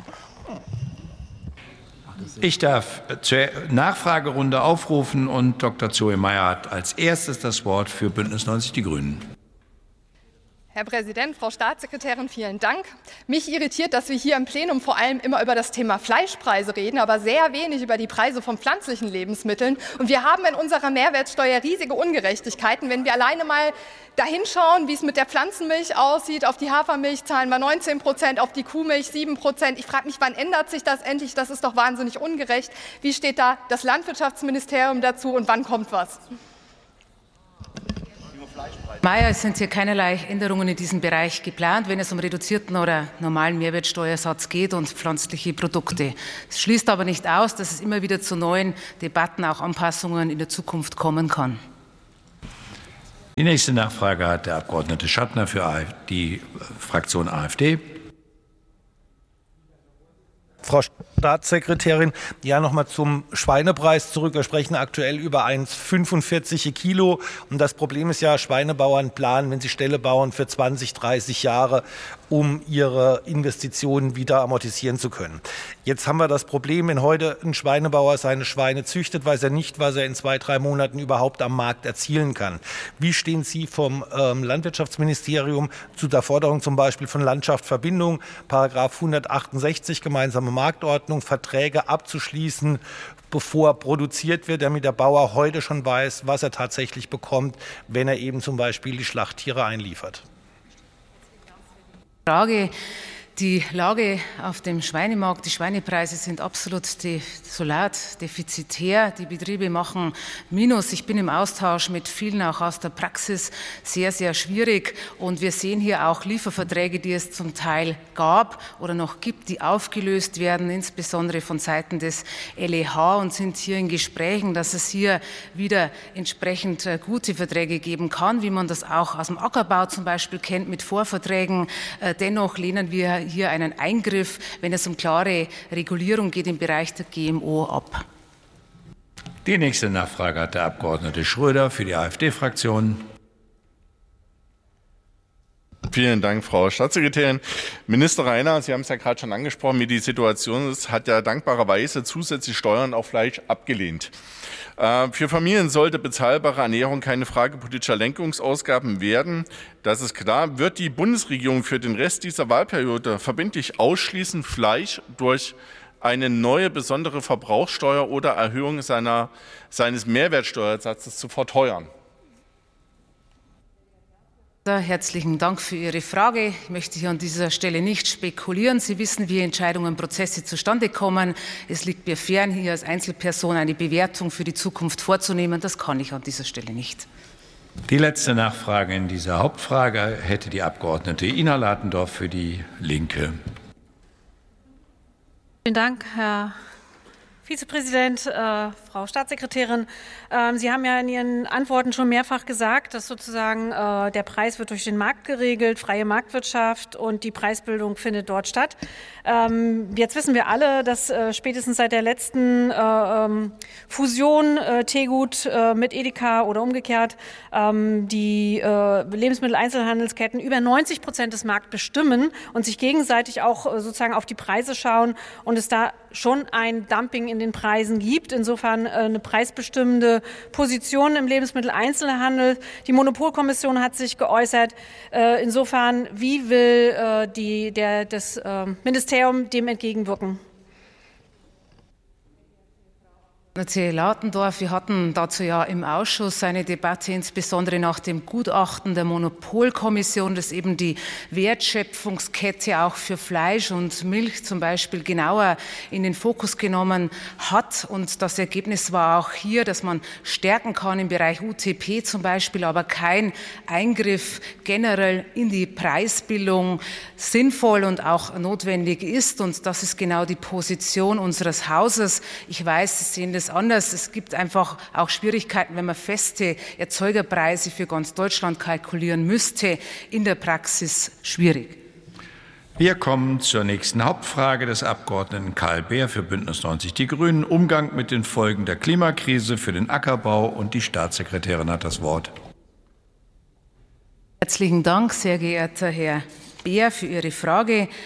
Ich darf zur Nachfragerunde aufrufen und Doktor Zoe Meyer hat als erstes das Wort für Bündnis neunzig Die Grünen. Herr Präsident, Frau Staatssekretärin, vielen Dank. Mich irritiert, dass wir hier im Plenum vor allem immer über das Thema Fleischpreise reden, aber sehr wenig über die Preise von pflanzlichen Lebensmitteln. Und wir haben in unserer Mehrwertsteuer riesige Ungerechtigkeiten. Wenn wir alleine mal dahin schauen, wie es mit der Pflanzenmilch aussieht, auf die Hafermilch zahlen wir neunzehn Prozent, auf die Kuhmilch sieben Prozent. Ich frage mich, wann ändert sich das endlich? Das ist doch wahnsinnig ungerecht. Wie steht da das Landwirtschaftsministerium dazu und wann kommt was? Mayer, es sind hier keinerlei Änderungen in diesem Bereich geplant, wenn es um reduzierten oder normalen Mehrwertsteuersatz geht und pflanzliche Produkte. Es schließt aber nicht aus, dass es immer wieder zu neuen Debatten, auch Anpassungen in der Zukunft kommen kann. Die nächste Nachfrage hat der Abgeordnete Schattner für die Fraktion AfD. Frau Staatssekretärin, ja, noch mal zum Schweinepreis zurück. Wir sprechen aktuell über eins Komma fünfundvierzig Kilo. Und das Problem ist ja, Schweinebauern planen, wenn sie Ställe bauen, für zwanzig, dreißig Jahre, um ihre Investitionen wieder amortisieren zu können. Jetzt haben wir das Problem, wenn heute ein Schweinebauer seine Schweine züchtet, weiß er nicht, was er in zwei, drei Monaten überhaupt am Markt erzielen kann. Wie stehen Sie vom ähm, Landwirtschaftsministerium zu der Forderung zum Beispiel von Landschaftsverbindung, Paragraph hundertachtundsechzig, gemeinsame Marktordnung, Verträge abzuschließen, bevor produziert wird, damit der Bauer heute schon weiß, was er tatsächlich bekommt, wenn er eben zum Beispiel die Schlachttiere einliefert? Frage. Die Lage auf dem Schweinemarkt, die Schweinepreise sind absolut desolat, defizitär. Die Betriebe machen Minus. Ich bin im Austausch mit vielen auch aus der Praxis, sehr, sehr schwierig. Und wir sehen hier auch Lieferverträge, die es zum Teil gab oder noch gibt, die aufgelöst werden, insbesondere von Seiten des L E H, und sind hier in Gesprächen, dass es hier wieder entsprechend gute Verträge geben kann, wie man das auch aus dem Ackerbau zum Beispiel kennt, mit Vorverträgen. Dennoch lehnen wir hier einen Eingriff, wenn es um klare Regulierung geht im Bereich der G M O, ab. Die nächste Nachfrage hat der Abgeordnete Schröder für die AfD-Fraktion. Vielen Dank, Frau Staatssekretärin. Minister Rainer, Sie haben es ja gerade schon angesprochen, wie die Situation ist, hat ja dankbarerweise zusätzlich Steuern auf Fleisch abgelehnt. Für Familien sollte bezahlbare Ernährung keine Frage politischer Lenkungsausgaben werden. Das ist klar. Wird die Bundesregierung für den Rest dieser Wahlperiode verbindlich ausschließen, Fleisch durch eine neue besondere Verbrauchssteuer oder Erhöhung seiner, seines Mehrwertsteuersatzes zu verteuern? Herzlichen Dank für Ihre Frage. Ich möchte hier an dieser Stelle nicht spekulieren. Sie wissen, wie Entscheidungen und Prozesse zustande kommen. Es liegt mir fern, hier als Einzelperson eine Bewertung für die Zukunft vorzunehmen. Das kann ich an dieser Stelle nicht. Die letzte Nachfrage in dieser Hauptfrage hätte die Abgeordnete Ina Latendorf für die Linke. Vielen Dank, Herr Vizepräsident, äh, Frau Staatssekretärin. Ähm, Sie haben ja in Ihren Antworten schon mehrfach gesagt, dass sozusagen äh, der Preis wird durch den Markt geregelt, freie Marktwirtschaft, und die Preisbildung findet dort statt. Ähm, jetzt wissen wir alle, dass äh, spätestens seit der letzten äh, ähm, Fusion äh, Tegut äh, mit Edeka oder umgekehrt ähm, die äh, Lebensmitteleinzelhandelsketten über neunzig Prozent des Markts bestimmen und sich gegenseitig auch äh, sozusagen auf die Preise schauen und es da schon ein Dumping in den Preisen gibt. Insofern äh, eine preisbestimmende Position im Lebensmitteleinzelhandel. Die Monopolkommission hat sich geäußert. Äh, insofern, wie will äh, die, der, das äh, Ministerium dem entgegenwirken? Herr Latendorf, wir hatten dazu ja im Ausschuss eine Debatte, insbesondere nach dem Gutachten der Monopolkommission, das eben die Wertschöpfungskette auch für Fleisch und Milch zum Beispiel genauer in den Fokus genommen hat. Und das Ergebnis war auch hier, dass man stärken kann im Bereich U T P zum Beispiel, aber kein Eingriff generell in die Preisbildung sinnvoll und auch notwendig ist. Und das ist genau die Position unseres Hauses. Ich weiß, Sie sehen das anders. Es gibt einfach auch Schwierigkeiten, wenn man feste Erzeugerpreise für ganz Deutschland kalkulieren müsste. In der Praxis schwierig. Wir kommen zur nächsten Hauptfrage des Abgeordneten Karl Beer für Bündnis neunzig Die Grünen. Umgang mit den Folgen der Klimakrise für den Ackerbau, und die Staatssekretärin hat das Wort. Herzlichen Dank, sehr geehrter Herr Beer, für Ihre Frage.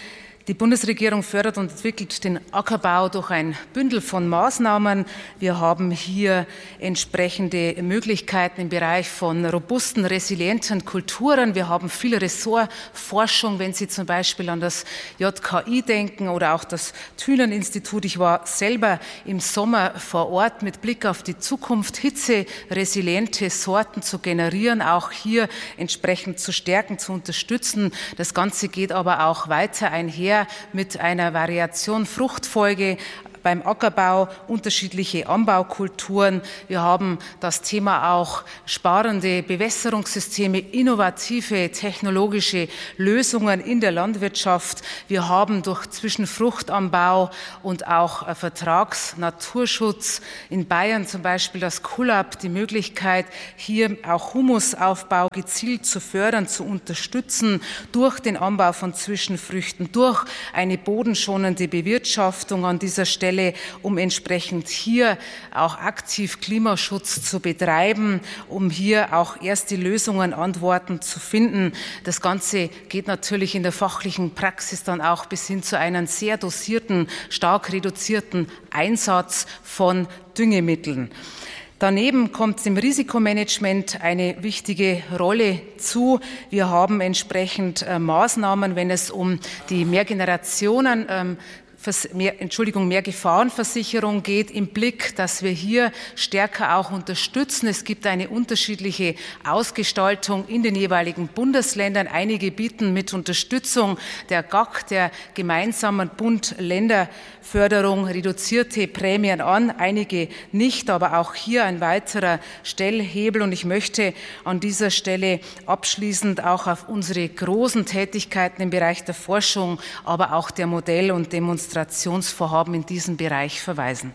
Die Bundesregierung fördert und entwickelt den Ackerbau durch ein Bündel von Maßnahmen. Wir haben hier entsprechende Möglichkeiten im Bereich von robusten, resilienten Kulturen. Wir haben viel Ressortforschung, wenn Sie zum Beispiel an das J K I denken oder auch das Thünen-Institut. Ich war selber im Sommer vor Ort mit Blick auf die Zukunft, hitzeresiliente Sorten zu generieren, auch hier entsprechend zu stärken, zu unterstützen. Das Ganze geht aber auch weiter einher mit einer Variation Fruchtfolge beim Ackerbau, unterschiedliche Anbaukulturen. Wir haben das Thema auch sparende Bewässerungssysteme, innovative technologische Lösungen in der Landwirtschaft. Wir haben durch Zwischenfruchtanbau und auch Vertragsnaturschutz in Bayern zum Beispiel das Kulab die Möglichkeit, hier auch Humusaufbau gezielt zu fördern, zu unterstützen durch den Anbau von Zwischenfrüchten, durch eine bodenschonende Bewirtschaftung an dieser Stelle, um entsprechend hier auch aktiv Klimaschutz zu betreiben, um hier auch erste Lösungen, Antworten zu finden. Das Ganze geht natürlich in der fachlichen Praxis dann auch bis hin zu einem sehr dosierten, stark reduzierten Einsatz von Düngemitteln. Daneben kommt im Risikomanagement eine wichtige Rolle zu. Wir haben entsprechend äh, Maßnahmen, wenn es um die Mehrgenerationen ähm, Mehr, Entschuldigung, mehr Gefahrenversicherung geht, im Blick, dass wir hier stärker auch unterstützen. Es gibt eine unterschiedliche Ausgestaltung in den jeweiligen Bundesländern. Einige bieten mit Unterstützung der G A K, der gemeinsamen Bund-Länder-Förderung, reduzierte Prämien an, einige nicht, aber auch hier ein weiterer Stellhebel. Und ich möchte an dieser Stelle abschließend auch auf unsere großen Tätigkeiten im Bereich der Forschung, aber auch der Modell- und Demonstrationsvorhaben in diesem Bereich verweisen.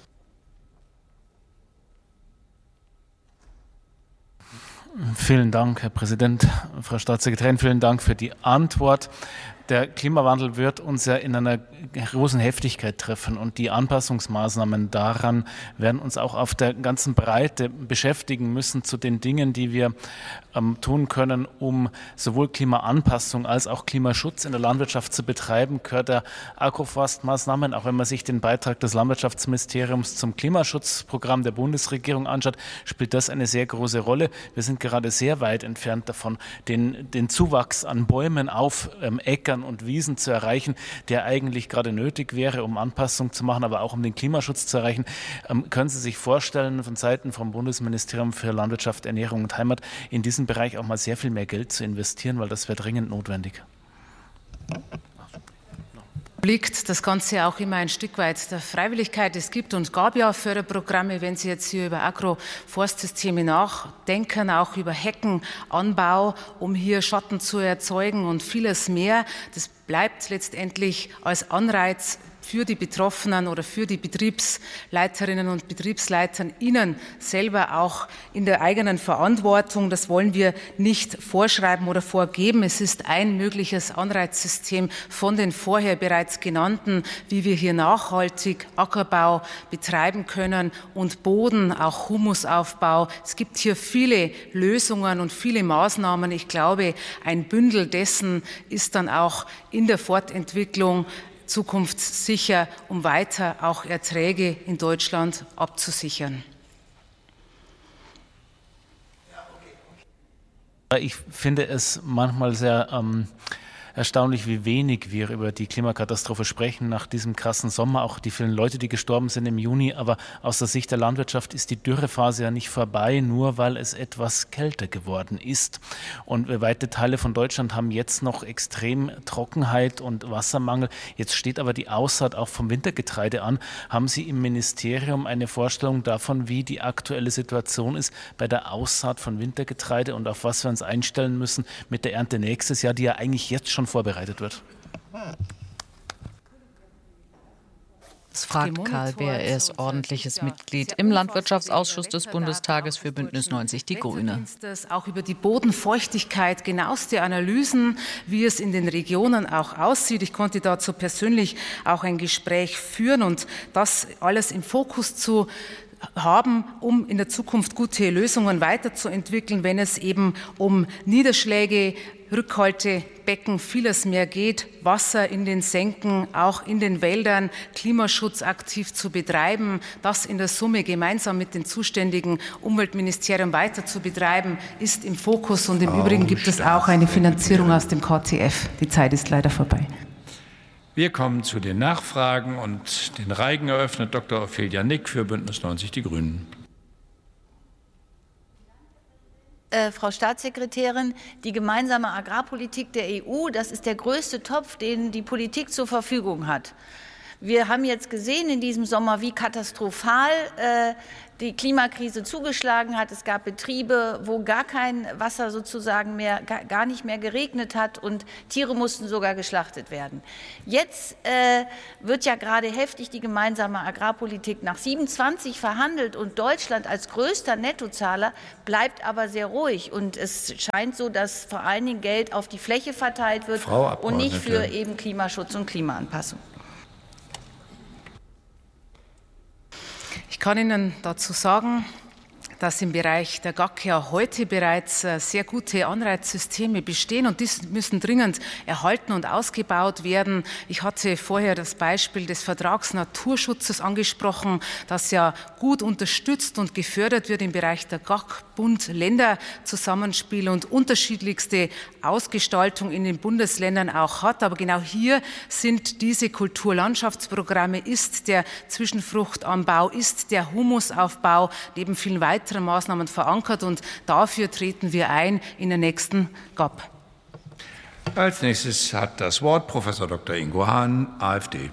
Vielen Dank, Herr Präsident, Frau Staatssekretärin, vielen Dank für die Antwort. Der Klimawandel wird uns ja in einer großen Heftigkeit treffen und die Anpassungsmaßnahmen daran werden uns auch auf der ganzen Breite beschäftigen müssen zu den Dingen, die wir ähm, tun können, um sowohl Klimaanpassung als auch Klimaschutz in der Landwirtschaft zu betreiben. Gehört der Agroforstmaßnahmen, auch wenn man sich den Beitrag des Landwirtschaftsministeriums zum Klimaschutzprogramm der Bundesregierung anschaut, spielt das eine sehr große Rolle. Wir sind gerade sehr weit entfernt davon, den, den Zuwachs an Bäumen auf ähm, Äckern und Wiesen zu erreichen, der eigentlich gerade nötig wäre, um Anpassung zu machen, aber auch um den Klimaschutz zu erreichen. Ähm, können Sie sich vorstellen, von Seiten vom Bundesministerium für Landwirtschaft, Ernährung und Heimat in diesem Bereich auch mal sehr viel mehr Geld zu investieren, weil das wäre dringend notwendig? Liegt das Ganze auch immer ein Stück weit der Freiwilligkeit. Es gibt und gab ja Förderprogramme, wenn Sie jetzt hier über Agroforstsysteme nachdenken, auch über Heckenanbau, um hier Schatten zu erzeugen und vieles mehr. Das bleibt letztendlich als Anreiz für die Betroffenen oder für die Betriebsleiterinnen und Betriebsleiter ihnen selber auch in der eigenen Verantwortung. Das wollen wir nicht vorschreiben oder vorgeben. Es ist ein mögliches Anreizsystem von den vorher bereits genannten, wie wir hier nachhaltig Ackerbau betreiben können und Boden, auch Humusaufbau. Es gibt hier viele Lösungen und viele Maßnahmen. Ich glaube, ein Bündel dessen ist dann auch in der Fortentwicklung zukunftssicher, um weiter auch Erträge in Deutschland abzusichern. Ich finde es manchmal sehr ähm, erstaunlich, wie wenig wir über die Klimakatastrophe sprechen nach diesem krassen Sommer, auch die vielen Leute, die gestorben sind im Juni. Aber aus der Sicht der Landwirtschaft ist die Dürrephase ja nicht vorbei, nur weil es etwas kälter geworden ist. Und weite Teile von Deutschland haben jetzt noch extrem Trockenheit und Wassermangel. Jetzt steht aber die Aussaat auch vom Wintergetreide an. Haben Sie im Ministerium eine Vorstellung davon, wie die aktuelle Situation ist bei der Aussaat von Wintergetreide und auf was wir uns einstellen müssen mit der Ernte nächstes Jahr, die ja eigentlich jetzt schon vorbereitet wird? Das fragt Karl Beer, er ist ordentliches Mitglied im Landwirtschaftsausschuss des Bundestages für Bündnis neunzig Die Grüne. Auch über die Bodenfeuchtigkeit, genaueste Analysen, wie es in den Regionen auch aussieht. Ich konnte dazu persönlich auch ein Gespräch führen und das alles im Fokus zu haben, um in der Zukunft gute Lösungen weiterzuentwickeln, wenn es eben um Niederschläge, Rückhaltebecken, vieles mehr geht, Wasser in den Senken, auch in den Wäldern, Klimaschutz aktiv zu betreiben, das in der Summe gemeinsam mit den zuständigen Umweltministerien weiter zu betreiben, ist im Fokus. Und im Übrigen gibt es auch eine Finanzierung aus dem K T F. Die Zeit ist leider vorbei. Wir kommen zu den Nachfragen und den Reigen eröffnet Doktor Ophelia Nick für Bündnis neunzig Die Grünen. Äh, Frau Staatssekretärin, die gemeinsame Agrarpolitik der E U, das ist der größte Topf, den die Politik zur Verfügung hat. Wir haben jetzt gesehen in diesem Sommer, wie katastrophal äh, die Klimakrise zugeschlagen hat. Es gab Betriebe, wo gar kein Wasser sozusagen mehr, gar, gar nicht mehr geregnet hat und Tiere mussten sogar geschlachtet werden. Jetzt äh, wird ja gerade heftig die gemeinsame Agrarpolitik nach siebenundzwanzig verhandelt und Deutschland als größter Nettozahler bleibt aber sehr ruhig. Und es scheint so, dass vor allen Dingen Geld auf die Fläche verteilt wird und nicht für eben Klimaschutz und Klimaanpassung. Ich kann Ihnen dazu sagen, dass im Bereich der G A C ja heute bereits sehr gute Anreizsysteme bestehen und die müssen dringend erhalten und ausgebaut werden. Ich hatte vorher das Beispiel des Vertrags Naturschutzes angesprochen, das ja gut unterstützt und gefördert wird im Bereich der G A C, Bund-Länder-Zusammenspiel und unterschiedlichste Ausgestaltung in den Bundesländern auch hat. Aber genau hier sind diese Kulturlandschaftsprogramme, ist der Zwischenfruchtanbau, ist der Humusaufbau neben vielen weiteren Maßnahmen verankert und dafür treten wir ein in der nächsten G A P. Als nächstes hat das Wort Professor Doktor Ingo Hahn, AfD.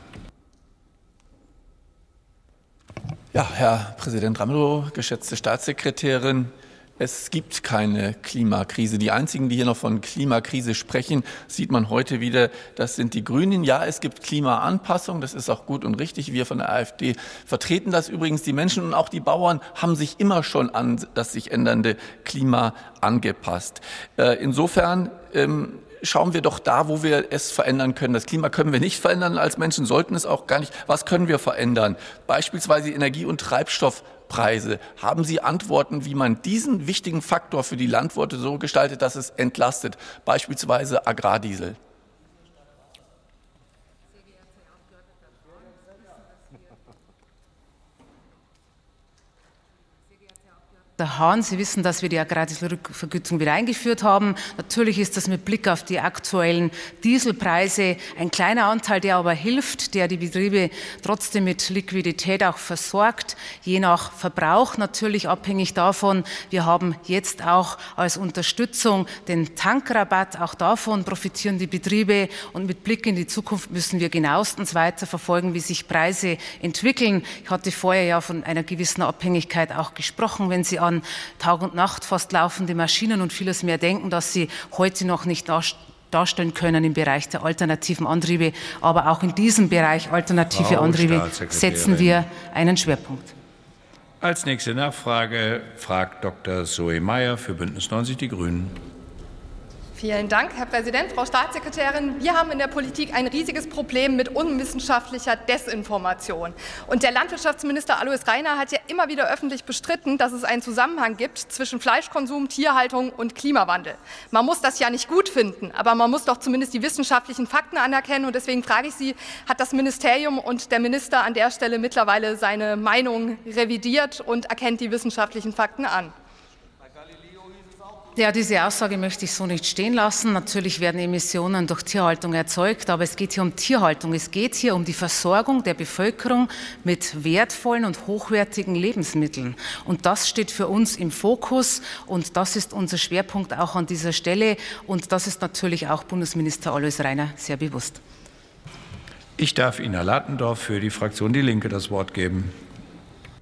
Ja, Herr Präsident Ramelow, geschätzte Staatssekretärin, es gibt keine Klimakrise. Die einzigen, die hier noch von Klimakrise sprechen, sieht man heute wieder, das sind die Grünen. Ja, es gibt Klimaanpassung, das ist auch gut und richtig. Wir von der AfD vertreten das übrigens. Die Menschen und auch die Bauern haben sich immer schon an das sich ändernde Klima angepasst. Insofern ähm, schauen wir doch da, wo wir es verändern können. Das Klima können wir nicht verändern als Menschen, sollten es auch gar nicht. Was können wir verändern? Beispielsweise Energie- und Treibstoffpreise. Haben Sie Antworten, wie man diesen wichtigen Faktor für die Landwirte so gestaltet, dass es entlastet? Beispielsweise Agrardiesel. Herr Hahn, Sie wissen, dass wir die Agrardieselrückvergütung wieder eingeführt haben. Natürlich ist das mit Blick auf die aktuellen Dieselpreise ein kleiner Anteil, der aber hilft, der die Betriebe trotzdem mit Liquidität auch versorgt, je nach Verbrauch natürlich abhängig davon. Wir haben jetzt auch als Unterstützung den Tankrabatt, auch davon profitieren die Betriebe und mit Blick in die Zukunft müssen wir genauestens weiter verfolgen, wie sich Preise entwickeln. Ich hatte vorher ja von einer gewissen Abhängigkeit auch gesprochen, wenn Sie an Tag und Nacht fast laufende Maschinen und vieles mehr denken, dass sie heute noch nicht darstellen können im Bereich der alternativen Antriebe. Aber auch in diesem Bereich alternative Frau Antriebe setzen wir einen Schwerpunkt. Als nächste Nachfrage fragt Doktor Zoe Meyer für Bündnis neunzig Die Grünen. Vielen Dank, Herr Präsident, Frau Staatssekretärin. Wir haben in der Politik ein riesiges Problem mit unwissenschaftlicher Desinformation. Und der Landwirtschaftsminister Alois Rainer hat ja immer wieder öffentlich bestritten, dass es einen Zusammenhang gibt zwischen Fleischkonsum, Tierhaltung und Klimawandel. Man muss das ja nicht gut finden, aber man muss doch zumindest die wissenschaftlichen Fakten anerkennen. Und deswegen frage ich Sie, hat das Ministerium und der Minister an der Stelle mittlerweile seine Meinung revidiert und erkennt die wissenschaftlichen Fakten an? Ja, diese Aussage möchte ich so nicht stehen lassen. Natürlich werden Emissionen durch Tierhaltung erzeugt, aber es geht hier um Tierhaltung. Es geht hier um die Versorgung der Bevölkerung mit wertvollen und hochwertigen Lebensmitteln. Und das steht für uns im Fokus und das ist unser Schwerpunkt auch an dieser Stelle. Und das ist natürlich auch Bundesminister Alois Rainer sehr bewusst. Ich darf Ina Latendorf für die Fraktion Die Linke das Wort geben.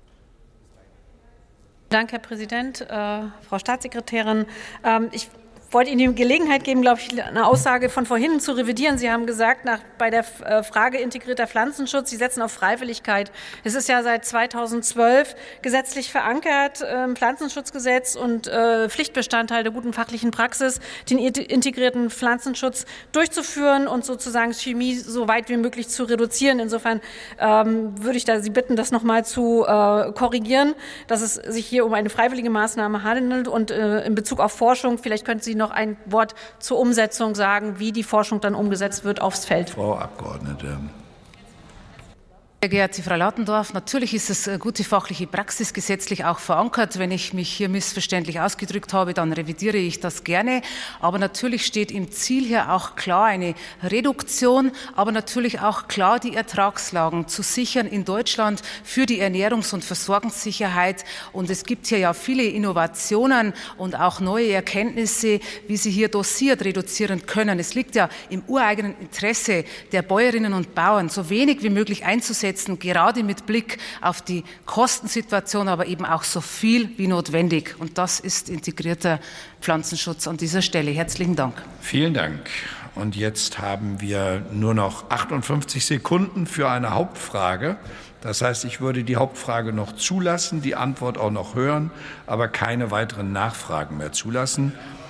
Danke, Herr Präsident, äh, Frau Staatssekretärin. Ähm, ich wollte Ihnen die Gelegenheit geben, glaube ich, eine Aussage von vorhin zu revidieren. Sie haben gesagt, nach, bei der Frage integrierter Pflanzenschutz, Sie setzen auf Freiwilligkeit. Es ist ja seit zweitausendzwölf gesetzlich verankert, äh, Pflanzenschutzgesetz und äh, Pflichtbestandteil der guten fachlichen Praxis, den integrierten Pflanzenschutz durchzuführen und sozusagen Chemie so weit wie möglich zu reduzieren. Insofern ähm, würde ich da Sie bitten, das nochmal zu äh, korrigieren, dass es sich hier um eine freiwillige Maßnahme handelt. Und äh, in Bezug auf Forschung, vielleicht könnten Sie noch ein Wort zur Umsetzung sagen, wie die Forschung dann umgesetzt wird aufs Feld. Frau Abgeordnete. Sehr geehrte Frau Lautendorf, natürlich ist es gute fachliche Praxis gesetzlich auch verankert. Wenn ich mich hier missverständlich ausgedrückt habe, dann revidiere ich das gerne. Aber natürlich steht im Ziel hier auch klar eine Reduktion, aber natürlich auch klar die Ertragslagen zu sichern in Deutschland für die Ernährungs- und Versorgungssicherheit. Und es gibt hier ja viele Innovationen und auch neue Erkenntnisse, wie sie hier dosiert reduzieren können. Es liegt ja im ureigenen Interesse der Bäuerinnen und Bauern, so wenig wie möglich einzusetzen, gerade mit Blick auf die Kostensituation, aber eben auch so viel wie notwendig. Und das ist integrierter Pflanzenschutz an dieser Stelle. Herzlichen Dank. Vielen Dank. Und jetzt haben wir nur noch achtundfünfzig Sekunden für eine Hauptfrage. Das heißt, ich würde die Hauptfrage noch zulassen, die Antwort auch noch hören, aber keine weiteren Nachfragen mehr zulassen.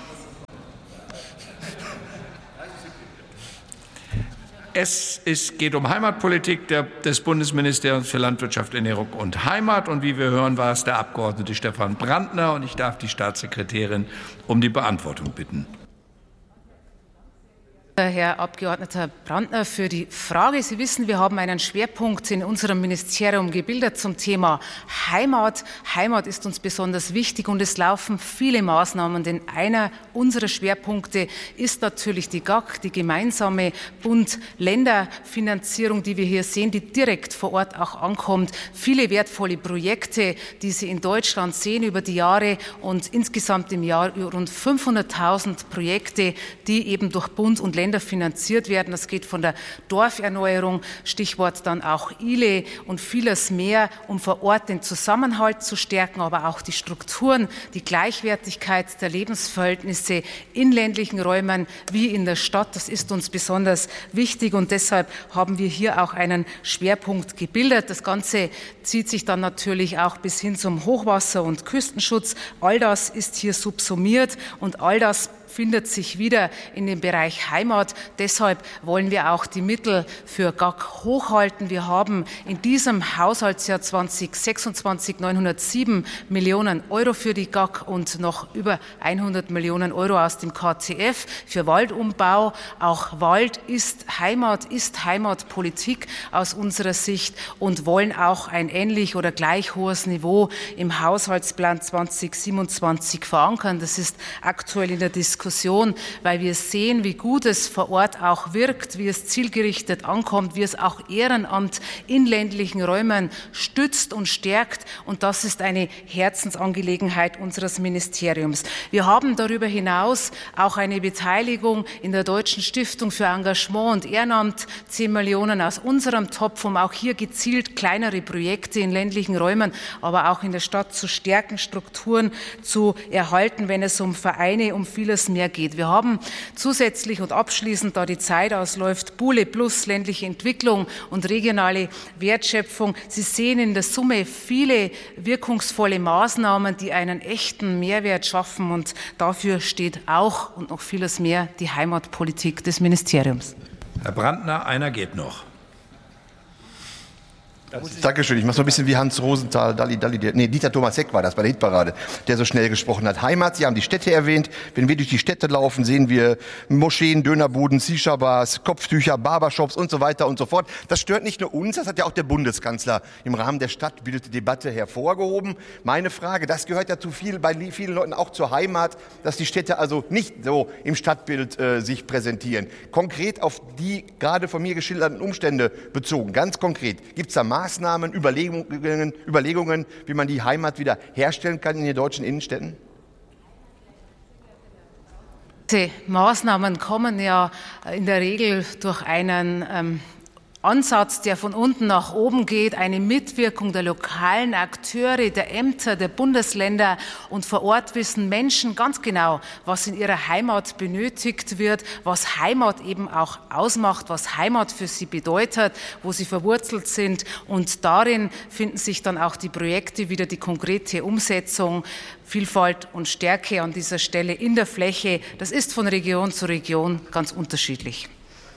Es ist, geht um Heimatpolitik der, des Bundesministeriums für Landwirtschaft, Ernährung und Heimat. Und wie wir hören, war es der Abgeordnete Stefan Brandner. Und ich darf die Staatssekretärin um die Beantwortung bitten. Herr Abgeordneter Brandner, für die Frage. Sie wissen, wir haben einen Schwerpunkt in unserem Ministerium gebildet zum Thema Heimat. Heimat ist uns besonders wichtig und es laufen viele Maßnahmen, denn einer unserer Schwerpunkte ist natürlich die G A K, die gemeinsame Bund-Länder-Finanzierung, die wir hier sehen, die direkt vor Ort auch ankommt. Viele wertvolle Projekte, die Sie in Deutschland sehen über die Jahre und insgesamt im Jahr rund fünfhunderttausend Projekte, die eben durch Bund und Länder finanziert werden. Das geht von der Dorferneuerung, Stichwort dann auch I L E und vieles mehr, um vor Ort den Zusammenhalt zu stärken, aber auch die Strukturen, die Gleichwertigkeit der Lebensverhältnisse in ländlichen Räumen wie in der Stadt. Das ist uns besonders wichtig und deshalb haben wir hier auch einen Schwerpunkt gebildet. Das Ganze zieht sich dann natürlich auch bis hin zum Hochwasser- und Küstenschutz. All das ist hier subsumiert und all das findet sich wieder in dem Bereich Heimat. Deshalb wollen wir auch die Mittel für G A K hochhalten. Wir haben in diesem Haushaltsjahr zweitausendsechsundzwanzig neunhundertsieben Millionen Euro für die G A K und noch über hundert Millionen Euro aus dem K T F für Waldumbau. Auch Wald ist Heimat, ist Heimatpolitik aus unserer Sicht und wollen auch ein ähnlich oder gleich hohes Niveau im Haushaltsplan zweitausendsiebenundzwanzig verankern. Das ist aktuell in der Diskussion, weil wir sehen, wie gut es vor Ort auch wirkt, wie es zielgerichtet ankommt, wie es auch Ehrenamt in ländlichen Räumen stützt und stärkt. Und das ist eine Herzensangelegenheit unseres Ministeriums. Wir haben darüber hinaus auch eine Beteiligung in der Deutschen Stiftung für Engagement und Ehrenamt, zehn Millionen aus unserem Topf, um auch hier gezielt kleinere Projekte in ländlichen Räumen, aber auch in der Stadt zu stärken, Strukturen zu erhalten, wenn es um Vereine, um vieles mehr geht. Wir haben zusätzlich und abschließend, da die Zeit ausläuft, Bule Plus, ländliche Entwicklung und regionale Wertschöpfung. Sie sehen in der Summe viele wirkungsvolle Maßnahmen, die einen echten Mehrwert schaffen und dafür steht auch und noch vieles mehr die Heimatpolitik des Ministeriums. Herr Brandner, einer geht noch. Dankeschön. Ich mache so ein bisschen wie Hans Rosenthal, Dalli, Dalli, der, nee, Dieter Thomas Heck war das bei der Hitparade, der so schnell gesprochen hat. Heimat, Sie haben die Städte erwähnt. Wenn wir durch die Städte laufen, sehen wir Moscheen, Dönerbuden, Shisha-Bars, Kopftücher, Barbershops und so weiter und so fort. Das stört nicht nur uns, das hat ja auch der Bundeskanzler im Rahmen der Stadtbilddebatte hervorgehoben. Meine Frage, das gehört ja zu viel, bei vielen Leuten auch zur Heimat, dass die Städte also nicht so im Stadtbild äh, sich präsentieren. Konkret auf die gerade von mir geschilderten Umstände bezogen, ganz konkret, gibt es da Maßnahmen, Überlegungen, Überlegungen, wie man die Heimat wieder herstellen kann in den deutschen Innenstädten? Die Maßnahmen kommen ja in der Regel durch einen ähm, Ansatz, der von unten nach oben geht, eine Mitwirkung der lokalen Akteure, der Ämter, der Bundesländer, und vor Ort wissen Menschen ganz genau, was in ihrer Heimat benötigt wird, was Heimat eben auch ausmacht, was Heimat für sie bedeutet, wo sie verwurzelt sind, und darin finden sich dann auch die Projekte wieder, die konkrete Umsetzung. Vielfalt und Stärke an dieser Stelle in der Fläche, das ist von Region zu Region ganz unterschiedlich.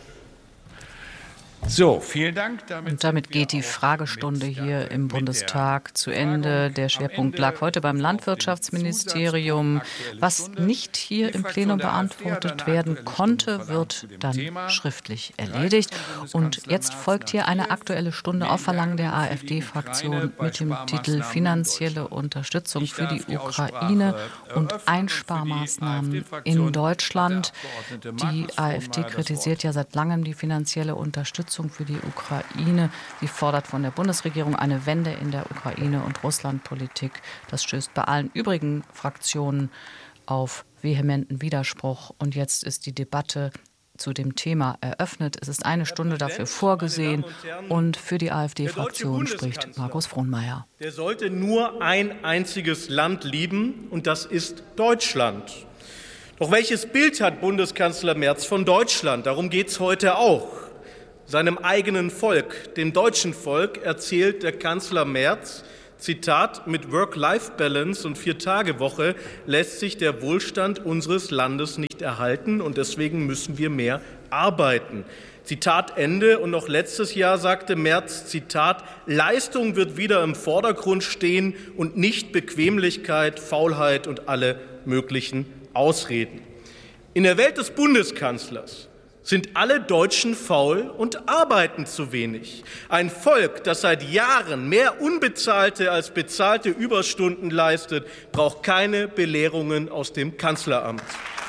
So, vielen Dank. Damit Und damit geht die Fragestunde hier im Bundestag zu Ende. Der Schwerpunkt lag heute beim Landwirtschaftsministerium. Was nicht hier im Plenum beantwortet werden konnte, wird dann schriftlich erledigt. Und jetzt folgt hier eine Aktuelle Stunde auf Verlangen der AfD-Fraktion mit dem Titel Finanzielle Unterstützung für die Ukraine und Einsparmaßnahmen in Deutschland. Die AfD kritisiert ja seit langem die finanzielle Unterstützung für die Ukraine. Sie fordert von der Bundesregierung eine Wende in der Ukraine- und Russlandpolitik. Das stößt bei allen übrigen Fraktionen auf vehementen Widerspruch. Und jetzt ist die Debatte zu dem Thema eröffnet. Es ist eine Stunde dafür vorgesehen. Und für die AfD-Fraktion spricht Markus Frohnmayer. Der sollte nur ein einziges Land lieben, und das ist Deutschland. Doch welches Bild hat Bundeskanzler Merz von Deutschland? Darum geht es heute auch. Seinem eigenen Volk, dem deutschen Volk, erzählt der Kanzler Merz, Zitat, mit Work-Life-Balance und Vier-Tage-Woche lässt sich der Wohlstand unseres Landes nicht erhalten, und deswegen müssen wir mehr arbeiten. Zitat Ende. Und noch letztes Jahr sagte Merz, Zitat, Leistung wird wieder im Vordergrund stehen und nicht Bequemlichkeit, Faulheit und alle möglichen Ausreden. In der Welt des Bundeskanzlers sind alle Deutschen faul und arbeiten zu wenig. Ein Volk, das seit Jahren mehr unbezahlte als bezahlte Überstunden leistet, braucht keine Belehrungen aus dem Kanzleramt.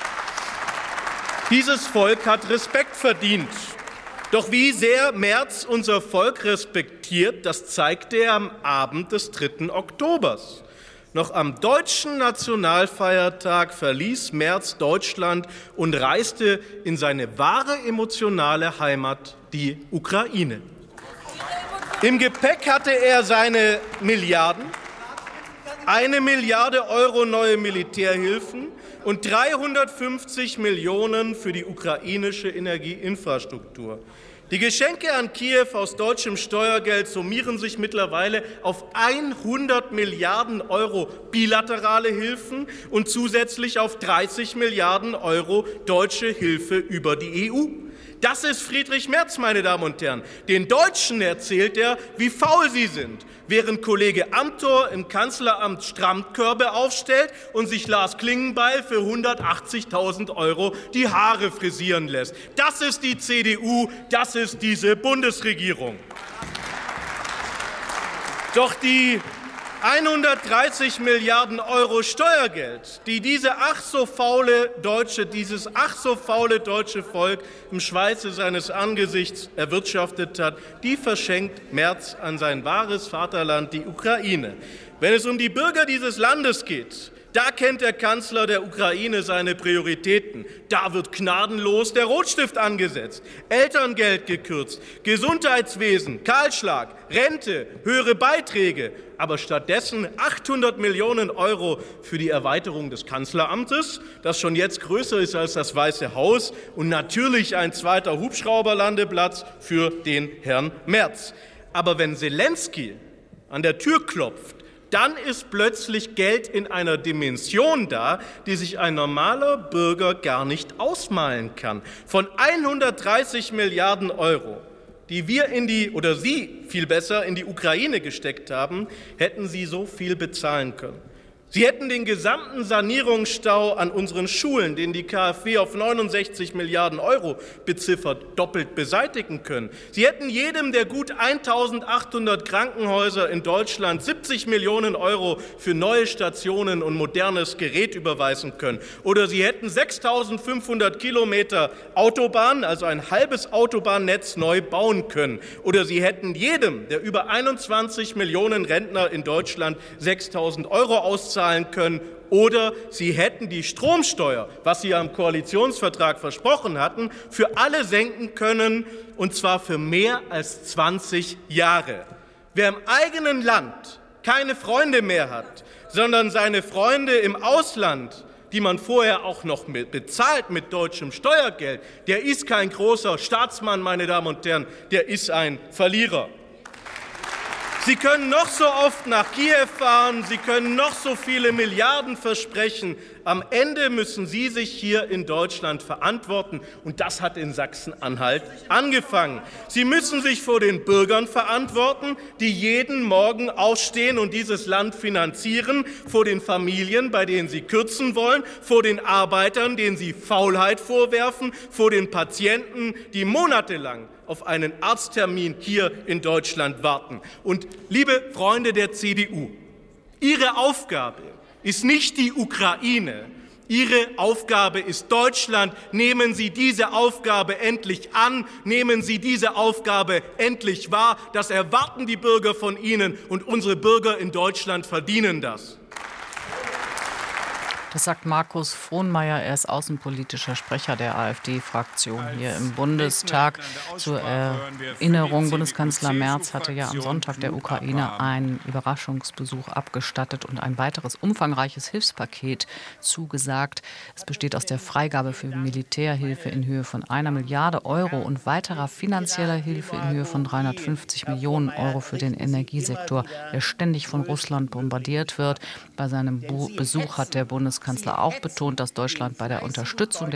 Dieses Volk hat Respekt verdient. Doch wie sehr Merz unser Volk respektiert, das zeigte er am Abend des dritten Oktobers. Noch am deutschen Nationalfeiertag verließ Merz Deutschland und reiste in seine wahre emotionale Heimat, die Ukraine. Im Gepäck hatte er seine Milliarden, eine Milliarde Euro neue Militärhilfen und dreihundertfünfzig Millionen für die ukrainische Energieinfrastruktur. Die Geschenke an Kiew aus deutschem Steuergeld summieren sich mittlerweile auf hundert Milliarden Euro bilaterale Hilfen und zusätzlich auf dreißig Milliarden Euro deutsche Hilfe über die E U. Das ist Friedrich Merz, meine Damen und Herren. Den Deutschen erzählt er, wie faul sie sind, während Kollege Amthor im Kanzleramt Strandkörbe aufstellt und sich Lars Klingenbeil für hundertachtzigtausend Euro die Haare frisieren lässt. Das ist die C D U, das ist diese Bundesregierung. Doch die hundertdreißig Milliarden Euro Steuergeld, die diese ach so faule deutsche, dieses ach so faule deutsche Volk im Schweiße seines Angesichts erwirtschaftet hat, die verschenkt Merz an sein wahres Vaterland, die Ukraine. Wenn es um die Bürger dieses Landes geht, da kennt der Kanzler der Ukraine seine Prioritäten. Da wird gnadenlos der Rotstift angesetzt, Elterngeld gekürzt, Gesundheitswesen, Kahlschlag, Rente, höhere Beiträge. Aber stattdessen achthundert Millionen Euro für die Erweiterung des Kanzleramtes, das schon jetzt größer ist als das Weiße Haus, und natürlich ein zweiter Hubschrauberlandeplatz für den Herrn Merz. Aber wenn Zelensky an der Tür klopft, dann ist plötzlich Geld in einer Dimension da, die sich ein normaler Bürger gar nicht ausmalen kann. Von hundertdreißig Milliarden Euro, die wir in die, oder Sie viel besser, in die Ukraine gesteckt haben, hätten Sie so viel bezahlen können. Sie hätten den gesamten Sanierungsstau an unseren Schulen, den die KfW auf neunundsechzig Milliarden Euro beziffert, doppelt beseitigen können. Sie hätten jedem der gut eintausendachthundert Krankenhäuser in Deutschland siebzig Millionen Euro für neue Stationen und modernes Gerät überweisen können. Oder Sie hätten sechstausendfünfhundert Kilometer Autobahn, also ein halbes Autobahnnetz, neu bauen können. Oder Sie hätten jedem der über einundzwanzig Millionen Rentner in Deutschland sechstausend Euro auszahlen zahlen können. Oder Sie hätten die Stromsteuer, was Sie ja im Koalitionsvertrag versprochen hatten, für alle senken können, und zwar für mehr als zwanzig Jahre. Wer im eigenen Land keine Freunde mehr hat, sondern seine Freunde im Ausland, die man vorher auch noch mit bezahlt mit deutschem Steuergeld, der ist kein großer Staatsmann, meine Damen und Herren, der ist ein Verlierer. Sie können noch so oft nach Kiew fahren, Sie können noch so viele Milliarden versprechen. Am Ende müssen Sie sich hier in Deutschland verantworten. Und das hat in Sachsen-Anhalt angefangen. Sie müssen sich vor den Bürgern verantworten, die jeden Morgen aufstehen und dieses Land finanzieren, vor den Familien, bei denen Sie kürzen wollen, vor den Arbeitern, denen Sie Faulheit vorwerfen, vor den Patienten, die monatelang auf einen Arzttermin hier in Deutschland warten. Und liebe Freunde der C D U, Ihre Aufgabe ist nicht die Ukraine. Ihre Aufgabe ist Deutschland. Nehmen Sie diese Aufgabe endlich an. Nehmen Sie diese Aufgabe endlich wahr. Das erwarten die Bürger von Ihnen, und unsere Bürger in Deutschland verdienen das. Das sagt Markus Frohnmayer. Er ist außenpolitischer Sprecher der AfD-Fraktion hier im Bundestag. Zur Erinnerung, Bundeskanzler Merz hatte ja am Sonntag der Ukraine einen Überraschungsbesuch abgestattet und ein weiteres umfangreiches Hilfspaket zugesagt. Es besteht aus der Freigabe für Militärhilfe in Höhe von einer Milliarde Euro und weiterer finanzieller Hilfe in Höhe von dreihundertfünfzig Millionen Euro für den Energiesektor, der ständig von Russland bombardiert wird. Bei seinem Besuch hat der Bundeskanzler auch betont, dass Deutschland bei der Unterstützung der